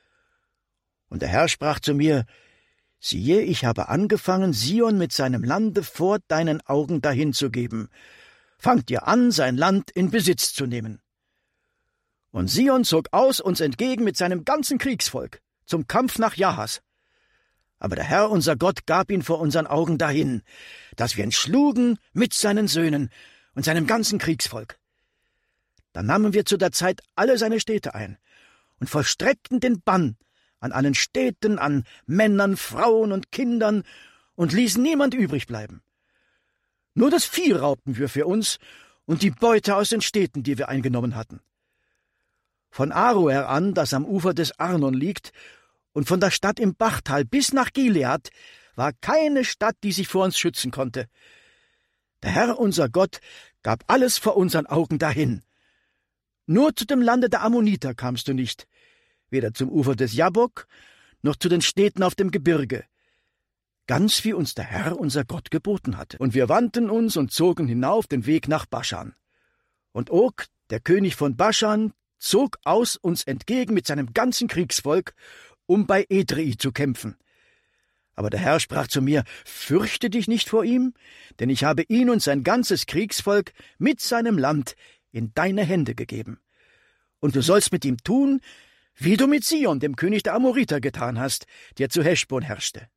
Und der Herr sprach zu mir, siehe, ich habe angefangen, Sion mit seinem Lande vor deinen Augen dahin zu geben. Fangt ihr an, sein Land in Besitz zu nehmen. Und Sion zog aus uns entgegen mit seinem ganzen Kriegsvolk zum Kampf nach Jahas. Aber der Herr, unser Gott, gab ihn vor unseren Augen dahin, dass wir ihn schlugen mit seinen Söhnen und seinem ganzen Kriegsvolk. Dann nahmen wir zu der Zeit alle seine Städte ein und vollstreckten den Bann an allen Städten, an Männern, Frauen und Kindern und ließen niemand übrig bleiben. Nur das Vieh raubten wir für uns und die Beute aus den Städten, die wir eingenommen hatten. Von Aroer an, das am Ufer des Arnon liegt, und von der Stadt im Bachtal bis nach Gilead war keine Stadt, die sich vor uns schützen konnte. Der Herr, unser Gott, gab alles vor unseren Augen dahin. Nur zu dem Lande der Ammoniter kamst du nicht, weder zum Ufer des Jabbok, noch zu den Städten auf dem Gebirge, ganz wie uns der Herr, unser Gott, geboten hatte. Und wir wandten uns und zogen hinauf den Weg nach Baschan. Und Og, der König von Baschan, zog aus uns entgegen mit seinem ganzen Kriegsvolk, um bei Edrei zu kämpfen. Aber der Herr sprach zu mir, fürchte dich nicht vor ihm, denn ich habe ihn und sein ganzes Kriegsvolk mit seinem Land in deine Hände gegeben. Und du sollst mit ihm tun, wie du mit Sion, dem König der Amoriter, getan hast, der zu Heschbon herrschte.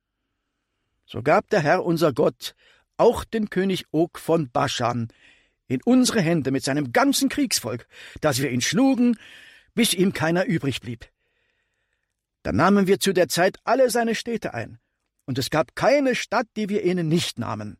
So gab der Herr, unser Gott, auch den König Og von Baschan in unsere Hände mit seinem ganzen Kriegsvolk, dass wir ihn schlugen, bis ihm keiner übrig blieb. Dann nahmen wir zu der Zeit alle seine Städte ein, und es gab keine Stadt, die wir ihnen nicht nahmen.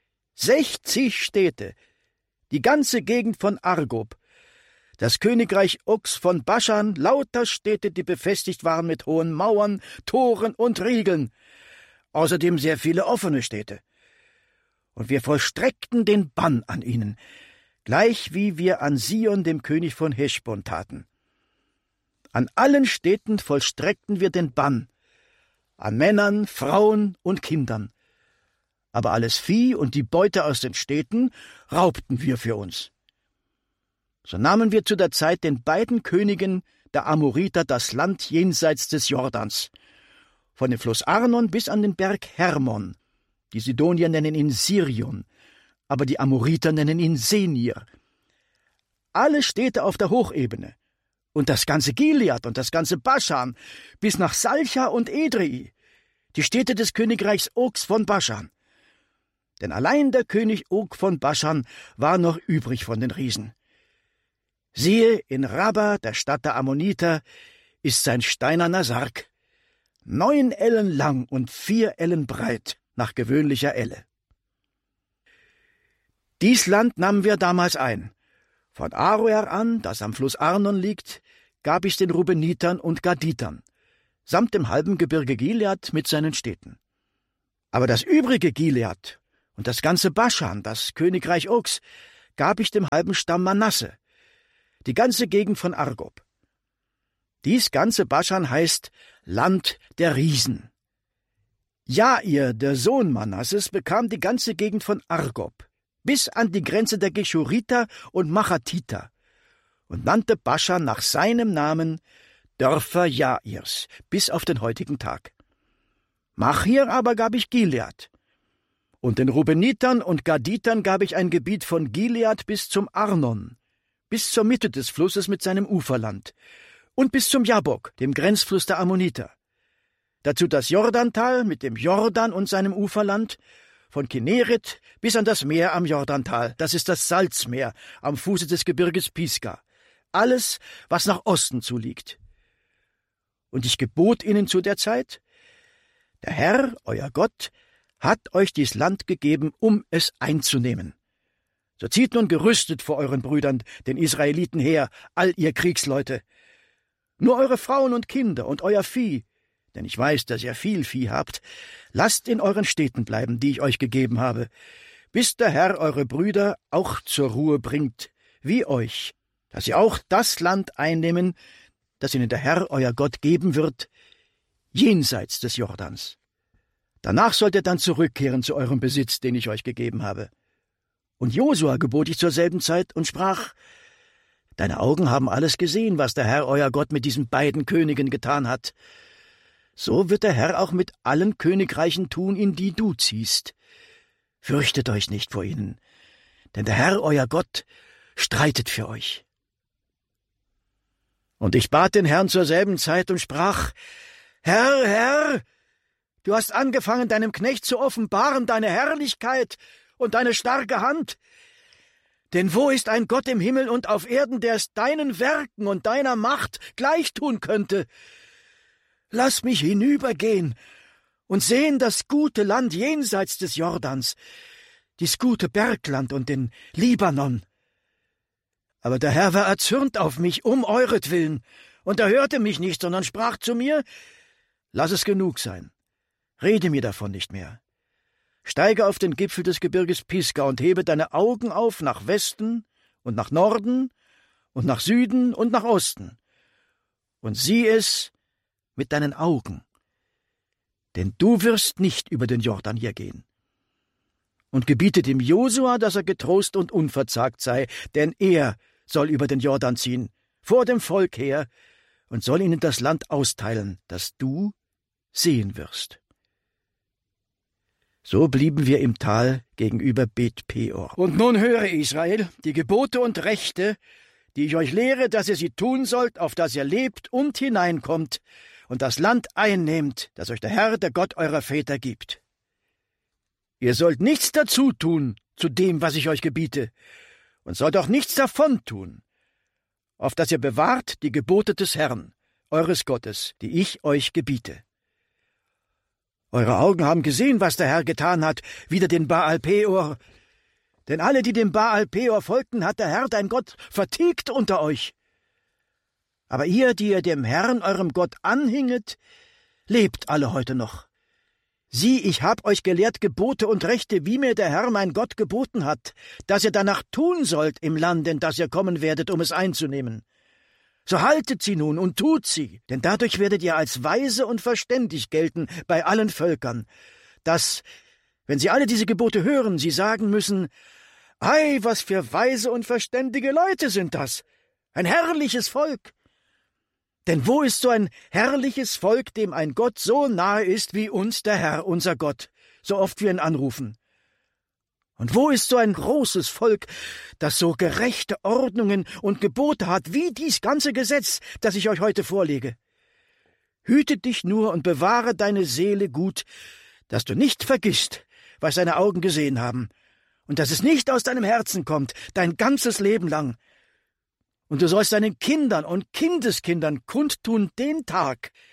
60 Städte, die ganze Gegend von Argob, das Königreich Ogs von Baschan, lauter Städte, die befestigt waren mit hohen Mauern, Toren und Riegeln, außerdem sehr viele offene Städte. Und wir vollstreckten den Bann an ihnen, gleich wie wir an Sion, dem König von Heschbon, taten. An allen Städten vollstreckten wir den Bann, an Männern, Frauen und Kindern. Aber alles Vieh und die Beute aus den Städten raubten wir für uns. So nahmen wir zu der Zeit den beiden Königen der Amoriter das Land jenseits des Jordans, von dem Fluss Arnon bis an den Berg Hermon. Die Sidonier nennen ihn Sirion, aber die Amoriter nennen ihn Senir. Alle Städte auf der Hochebene, und das ganze Gilead und das ganze Baschan, bis nach Salcha und Edrei, die Städte des Königreichs Ogs von Baschan. Denn allein der König Og von Baschan war noch übrig von den Riesen. Siehe, in Rabba, der Stadt der Ammoniter, ist sein steinerner Sarg, 9 Ellen lang und 4 Ellen breit. nach gewöhnlicher Elle. Dies Land nahmen wir damals ein. Von Aroer an, das am Fluss Arnon liegt, gab ich's den Rubenitern und Gaditern, samt dem halben Gebirge Gilead mit seinen Städten. Aber das übrige Gilead und das ganze Baschan, das Königreich Ogs, gab ich dem halben Stamm Manasse, die ganze Gegend von Argob. Dies ganze Baschan heißt Land der Riesen. Jair, der Sohn Manasses, bekam die ganze Gegend von Argob, bis an die Grenze der Geschuriter und Machatiter, und nannte Baschan nach seinem Namen Dörfer Jairs, bis auf den heutigen Tag. Machir aber gab ich Gilead, und den Rubenitern und Gaditern gab ich ein Gebiet von Gilead bis zum Arnon, bis zur Mitte des Flusses mit seinem Uferland, und bis zum Jabok, dem Grenzfluss der Ammoniter. Dazu das Jordantal mit dem Jordan und seinem Uferland, von Kinneret bis an das Meer am Jordantal, das ist das Salzmeer am Fuße des Gebirges Pisgah, alles, was nach Osten zuliegt. Und ich gebot ihnen zu der Zeit: Der Herr, euer Gott, hat euch dies Land gegeben, um es einzunehmen. So zieht nun gerüstet vor euren Brüdern, den Israeliten, her, all ihr Kriegsleute. Nur eure Frauen und Kinder und euer Vieh, denn ich weiß, dass ihr viel Vieh habt, lasst in euren Städten bleiben, die ich euch gegeben habe, bis der Herr eure Brüder auch zur Ruhe bringt, wie euch, dass sie auch das Land einnehmen, das ihnen der Herr euer Gott geben wird, jenseits des Jordans. Danach sollt ihr dann zurückkehren zu eurem Besitz, den ich euch gegeben habe. Und Josua gebot ich zur selben Zeit und sprach: Deine Augen haben alles gesehen, was der Herr euer Gott mit diesen beiden Königen getan hat. So wird der Herr auch mit allen Königreichen tun, in die du ziehst. Fürchtet euch nicht vor ihnen, denn der Herr euer Gott streitet für euch. Und ich bat den Herrn zur selben Zeit und sprach: Herr, Herr, du hast angefangen, deinem Knecht zu offenbaren deine Herrlichkeit und deine starke Hand. Denn wo ist ein Gott im Himmel und auf Erden, der es deinen Werken und deiner Macht gleichtun könnte? Lass mich hinübergehen und sehen das gute Land jenseits des Jordans, dies gute Bergland und den Libanon. Aber der Herr war erzürnt auf mich, um euretwillen, und er hörte mich nicht, sondern sprach zu mir: Lass es genug sein, rede mir davon nicht mehr. Steige auf den Gipfel des Gebirges Pisgah und hebe deine Augen auf nach Westen und nach Norden und nach Süden und nach Osten, und sieh es mit deinen Augen, denn du wirst nicht über den Jordan hier gehen. Und gebiete dem Josua, dass er getrost und unverzagt sei, denn er soll über den Jordan ziehen, vor dem Volk her, und soll ihnen das Land austeilen, das du sehen wirst. So blieben wir im Tal gegenüber Bet Peor. Und nun höre, Israel, die Gebote und Rechte, die ich euch lehre, dass ihr sie tun sollt, auf dass ihr lebt und hineinkommt und das Land einnehmt, das euch der Herr, der Gott eurer Väter, gibt. Ihr sollt nichts dazu tun zu dem, was ich euch gebiete, und sollt auch nichts davon tun, auf dass ihr bewahrt die Gebote des Herrn, eures Gottes, die ich euch gebiete. Eure Augen haben gesehen, was der Herr getan hat, wider den Baal Peor. Denn alle, die dem Baal Peor folgten, hat der Herr, dein Gott, vertilgt unter euch. Aber ihr, die ihr dem Herrn, eurem Gott, anhinget, lebt alle heute noch. Sieh, ich hab euch gelehrt Gebote und Rechte, wie mir der Herr, mein Gott, geboten hat, dass ihr danach tun sollt im Land, in das ihr kommen werdet, um es einzunehmen. So haltet sie nun und tut sie, denn dadurch werdet ihr als weise und verständig gelten bei allen Völkern, dass, wenn sie alle diese Gebote hören, sie sagen müssen: Ei, was für weise und verständige Leute sind das! Ein herrliches Volk! Denn wo ist so ein herrliches Volk, dem ein Gott so nahe ist wie uns der Herr, unser Gott, so oft wir ihn anrufen? Und wo ist so ein großes Volk, das so gerechte Ordnungen und Gebote hat, wie dies ganze Gesetz, das ich euch heute vorlege? Hüte dich nur und bewahre deine Seele gut, dass du nicht vergisst, was deine Augen gesehen haben, und dass es nicht aus deinem Herzen kommt, dein ganzes Leben lang. Und du sollst deinen Kindern und Kindeskindern kundtun den Tag,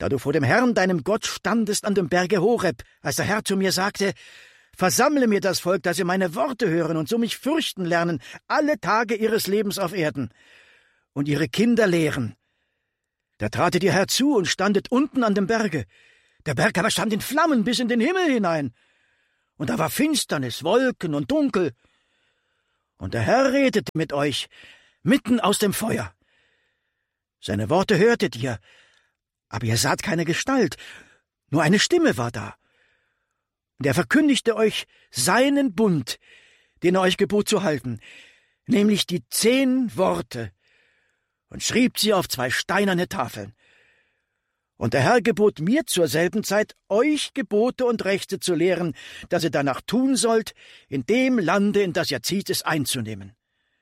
da du vor dem Herrn, deinem Gott, standest an dem Berge Horeb, als der Herr zu mir sagte, versammle mir das Volk, dass sie meine Worte hören und so mich fürchten lernen, alle Tage ihres Lebens auf Erden, und ihre Kinder lehren. Da tratet ihr herzu und standet unten an dem Berge. Der Berg aber stand in Flammen bis in den Himmel hinein. Und da war Finsternis, Wolken und Dunkel. Und der Herr redete mit euch, mitten aus dem Feuer. Seine Worte hörtet ihr, aber ihr saht keine Gestalt, nur eine Stimme war da. Und er verkündigte euch seinen Bund, den er euch gebot zu halten, nämlich die 10 Worte, und schrieb sie auf 2 steinerne Tafeln. Und der Herr gebot mir zur selben Zeit, euch Gebote und Rechte zu lehren, dass ihr danach tun sollt, in dem Lande, in das ihr zieht, es einzunehmen.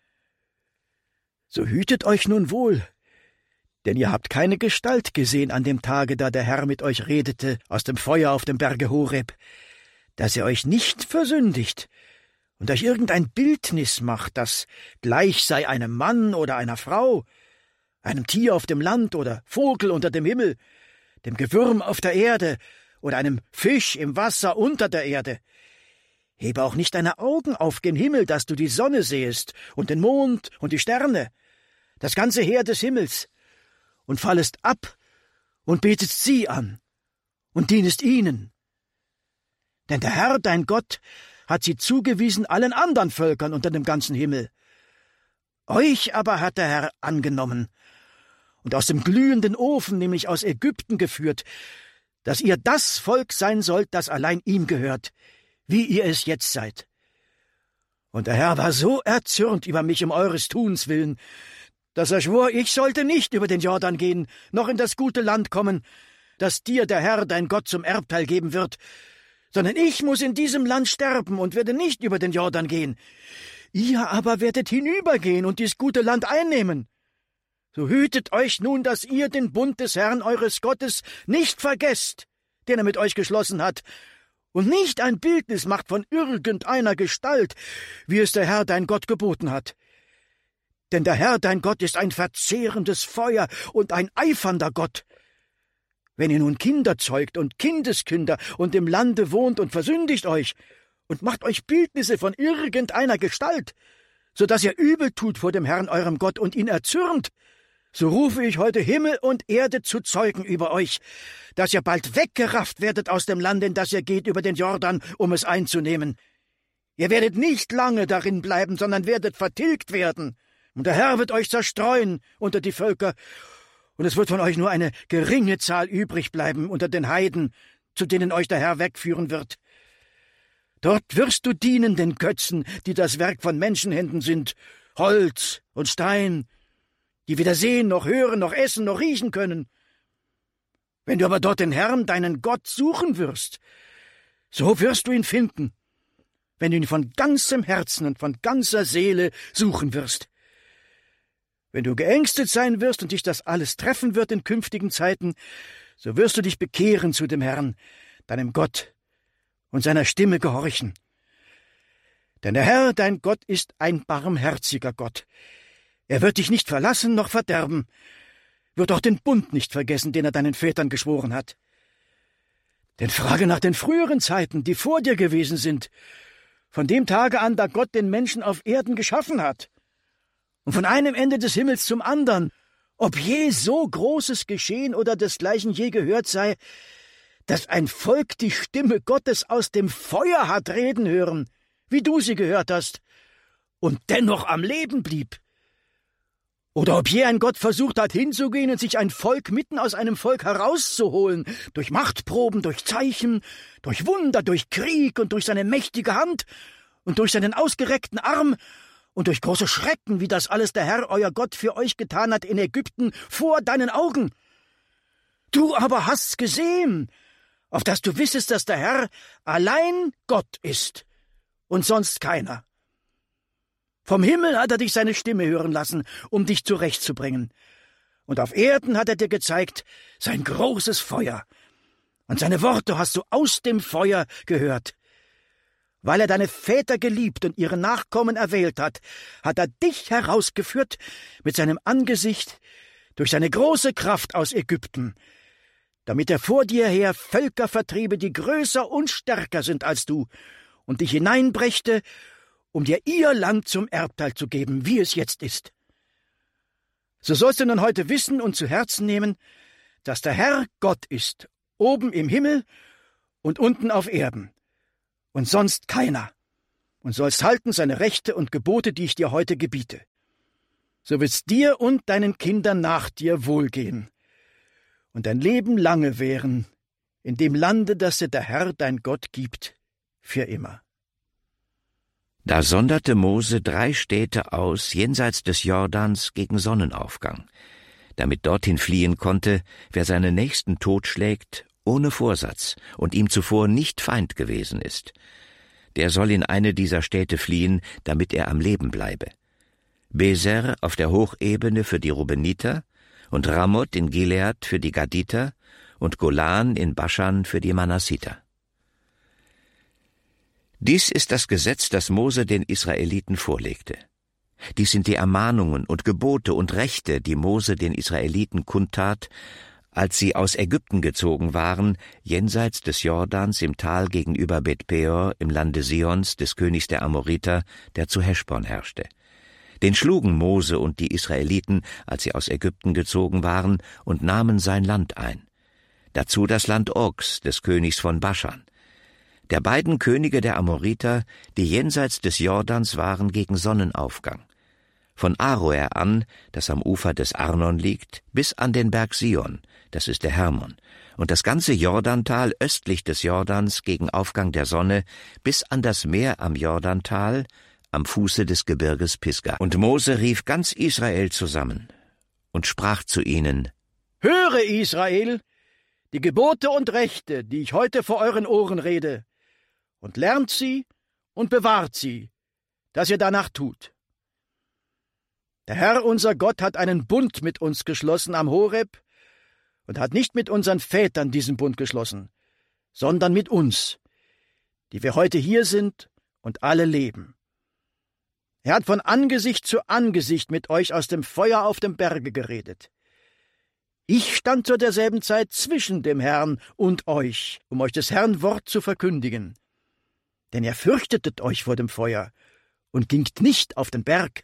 So hütet euch nun wohl, denn ihr habt keine Gestalt gesehen an dem Tage, da der Herr mit euch redete, aus dem Feuer auf dem Berge Horeb, dass ihr euch nicht versündigt und euch irgendein Bildnis macht, das gleich sei einem Mann oder einer Frau, einem Tier auf dem Land oder Vogel unter dem Himmel, dem Gewürm auf der Erde oder einem Fisch im Wasser unter der Erde. Hebe auch nicht deine Augen auf gen Himmel, dass du die Sonne sehest und den Mond und die Sterne, das ganze Heer des Himmels, und fallest ab und betest sie an und dienest ihnen. Denn der Herr, dein Gott, hat sie zugewiesen allen anderen Völkern unter dem ganzen Himmel. Euch aber hat der Herr angenommen und aus dem glühenden Ofen, nämlich aus Ägypten, geführt, dass ihr das Volk sein sollt, das allein ihm gehört, wie ihr es jetzt seid. Und der Herr war so erzürnt über mich um eures Tuns willen, dass er schwor, ich sollte nicht über den Jordan gehen, noch in das gute Land kommen, das dir der Herr, dein Gott, zum Erbteil geben wird, sondern ich muß in diesem Land sterben und werde nicht über den Jordan gehen. Ihr aber werdet hinübergehen und dies gute Land einnehmen. So hütet euch nun, dass ihr den Bund des Herrn eures Gottes nicht vergesst, den er mit euch geschlossen hat, und nicht ein Bildnis macht von irgendeiner Gestalt, wie es der Herr dein Gott geboten hat. Denn der Herr dein Gott ist ein verzehrendes Feuer und ein eifernder Gott. Wenn ihr nun Kinder zeugt und Kindeskinder und im Lande wohnt und versündigt euch und macht euch Bildnisse von irgendeiner Gestalt, so dass ihr übel tut vor dem Herrn eurem Gott und ihn erzürnt, so rufe ich heute Himmel und Erde zu Zeugen über euch, dass ihr bald weggerafft werdet aus dem Land, in das ihr geht über den Jordan, um es einzunehmen. Ihr werdet nicht lange darin bleiben, sondern werdet vertilgt werden. Und der Herr wird euch zerstreuen unter die Völker, und es wird von euch nur eine geringe Zahl übrig bleiben unter den Heiden, zu denen euch der Herr wegführen wird. Dort wirst du dienen den Götzen, die das Werk von Menschenhänden sind, Holz und Stein, die weder sehen, noch hören, noch essen, noch riechen können. Wenn du aber dort den Herrn, deinen Gott, suchen wirst, so wirst du ihn finden, wenn du ihn von ganzem Herzen und von ganzer Seele suchen wirst. Wenn du geängstet sein wirst und dich das alles treffen wird in künftigen Zeiten, so wirst du dich bekehren zu dem Herrn, deinem Gott, und seiner Stimme gehorchen. Denn der Herr, dein Gott, ist ein barmherziger Gott. Er wird dich nicht verlassen noch verderben, wird auch den Bund nicht vergessen, den er deinen Vätern geschworen hat. Denn frage nach den früheren Zeiten, die vor dir gewesen sind, von dem Tage an, da Gott den Menschen auf Erden geschaffen hat, und von einem Ende des Himmels zum andern, ob je so Großes geschehen oder desgleichen je gehört sei, dass ein Volk die Stimme Gottes aus dem Feuer hat reden hören, wie du sie gehört hast, und dennoch am Leben blieb. Oder ob je ein Gott versucht hat, hinzugehen und sich ein Volk mitten aus einem Volk herauszuholen, durch Machtproben, durch Zeichen, durch Wunder, durch Krieg und durch seine mächtige Hand und durch seinen ausgereckten Arm und durch große Schrecken, wie das alles der Herr, euer Gott, für euch getan hat in Ägypten vor deinen Augen. Du aber hast's gesehen, auf dass du wissest, dass der Herr allein Gott ist und sonst keiner. Vom Himmel hat er dich seine Stimme hören lassen, um dich zurechtzubringen. Und auf Erden hat er dir gezeigt sein großes Feuer. Und seine Worte hast du aus dem Feuer gehört. Weil er deine Väter geliebt und ihre Nachkommen erwählt hat er dich herausgeführt mit seinem Angesicht durch seine große Kraft aus Ägypten, damit er vor dir her Völker vertriebe, die größer und stärker sind als du, und dich hineinbrächte, um dir ihr Land zum Erbteil zu geben, wie es jetzt ist. So sollst du nun heute wissen und zu Herzen nehmen, dass der Herr Gott ist, oben im Himmel und unten auf Erden, und sonst keiner, und sollst halten seine Rechte und Gebote, die ich dir heute gebiete. So wird's dir und deinen Kindern nach dir wohlgehen und dein Leben lange währen in dem Lande, das dir der Herr dein Gott gibt, für immer. Da sonderte Mose 3 Städte aus, jenseits des Jordans gegen Sonnenaufgang, damit dorthin fliehen konnte, wer seinen Nächsten totschlägt, ohne Vorsatz und ihm zuvor nicht Feind gewesen ist. Der soll in eine dieser Städte fliehen, damit er am Leben bleibe. Beser auf der Hochebene für die Rubeniter und Ramoth in Gilead für die Gaditer und Golan in Baschan für die Manassiter. Dies ist das Gesetz, das Mose den Israeliten vorlegte. Dies sind die Ermahnungen und Gebote und Rechte, die Mose den Israeliten kundtat, als sie aus Ägypten gezogen waren, jenseits des Jordans im Tal gegenüber Bet-Peor im Lande Sihons, des Königs der Amoriter, der zu Heschbon herrschte. Den schlugen Mose und die Israeliten, als sie aus Ägypten gezogen waren, und nahmen sein Land ein. Dazu das Land Ogs, des Königs von Baschan. Der beiden Könige der Amoriter, die jenseits des Jordans waren gegen Sonnenaufgang. Von Aroer an, das am Ufer des Arnon liegt, bis an den Berg Sion, das ist der Hermon, und das ganze Jordantal östlich des Jordans gegen Aufgang der Sonne, bis an das Meer am Jordantal, am Fuße des Gebirges Pisga. Und Mose rief ganz Israel zusammen und sprach zu ihnen: Höre, Israel, die Gebote und Rechte, die ich heute vor euren Ohren rede, und lernt sie und bewahrt sie, dass ihr danach tut. Der Herr, unser Gott, hat einen Bund mit uns geschlossen am Horeb und hat nicht mit unseren Vätern diesen Bund geschlossen, sondern mit uns, die wir heute hier sind und alle leben. Er hat von Angesicht zu Angesicht mit euch aus dem Feuer auf dem Berge geredet. Ich stand zu derselben Zeit zwischen dem Herrn und euch, um euch des Herrn Wort zu verkündigen. Denn ihr fürchtetet euch vor dem Feuer und gingt nicht auf den Berg.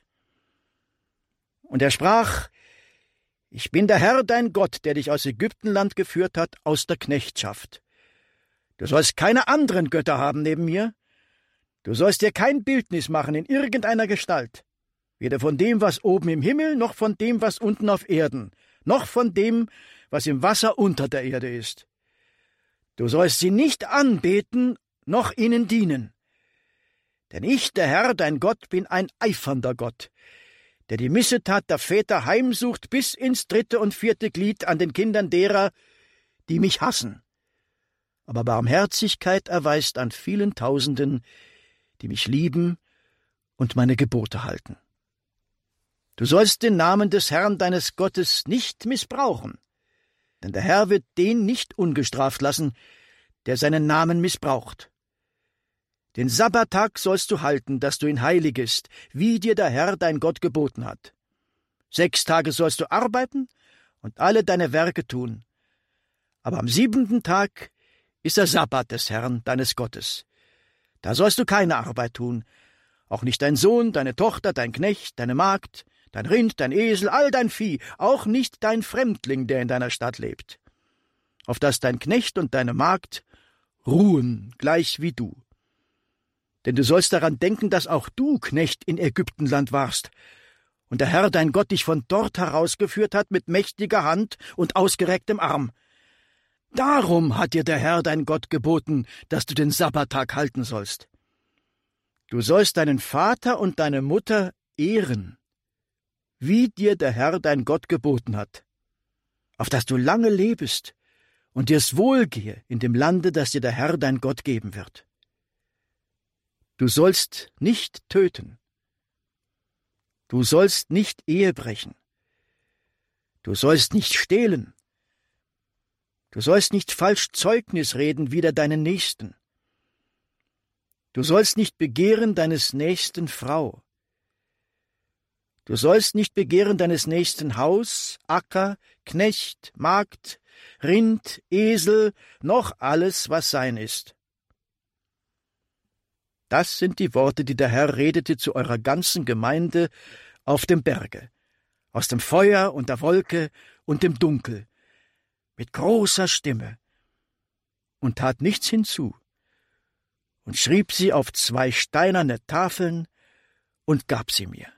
Und er sprach: Ich bin der Herr dein Gott, der dich aus Ägyptenland geführt hat, aus der Knechtschaft. Du sollst keine anderen Götter haben neben mir. Du sollst dir kein Bildnis machen in irgendeiner Gestalt, weder von dem, was oben im Himmel, noch von dem, was unten auf Erden, noch von dem, was im Wasser unter der Erde ist. Du sollst sie nicht anbeten, noch ihnen dienen. Denn ich, der Herr, dein Gott, bin ein eifernder Gott, der die Missetat der Väter heimsucht bis ins 3. und 4. Glied an den Kindern derer, die mich hassen, aber Barmherzigkeit erweist an vielen Tausenden, die mich lieben und meine Gebote halten. Du sollst den Namen des Herrn deines Gottes nicht missbrauchen, denn der Herr wird den nicht ungestraft lassen, der seinen Namen missbraucht. Den Sabbattag sollst du halten, dass du ihn heiligest, wie dir der Herr dein Gott geboten hat. 6 Tage sollst du arbeiten und alle deine Werke tun. Aber am 7. Tag ist der Sabbat des Herrn deines Gottes. Da sollst du keine Arbeit tun, auch nicht dein Sohn, deine Tochter, dein Knecht, deine Magd, dein Rind, dein Esel, all dein Vieh, auch nicht dein Fremdling, der in deiner Stadt lebt, auf dass dein Knecht und deine Magd ruhen, gleich wie du. Denn du sollst daran denken, dass auch du Knecht in Ägyptenland warst und der Herr dein Gott dich von dort herausgeführt hat mit mächtiger Hand und ausgerecktem Arm. Darum hat dir der Herr dein Gott geboten, dass du den Sabbattag halten sollst. Du sollst deinen Vater und deine Mutter ehren, wie dir der Herr dein Gott geboten hat, auf dass du lange lebest und dir's wohlgehe in dem Lande, das dir der Herr dein Gott geben wird. Du sollst nicht töten. Du sollst nicht Ehe brechen. Du sollst nicht stehlen. Du sollst nicht falsch Zeugnis reden wider deinen Nächsten. Du sollst nicht begehren deines Nächsten Frau. Du sollst nicht begehren deines nächsten Haus, Acker, Knecht, Magd, Rind, Esel, noch alles, was sein ist. Das sind die Worte, die der Herr redete zu eurer ganzen Gemeinde auf dem Berge, aus dem Feuer und der Wolke und dem Dunkel, mit großer Stimme, und tat nichts hinzu, und schrieb sie auf 2 steinerne Tafeln und gab sie mir.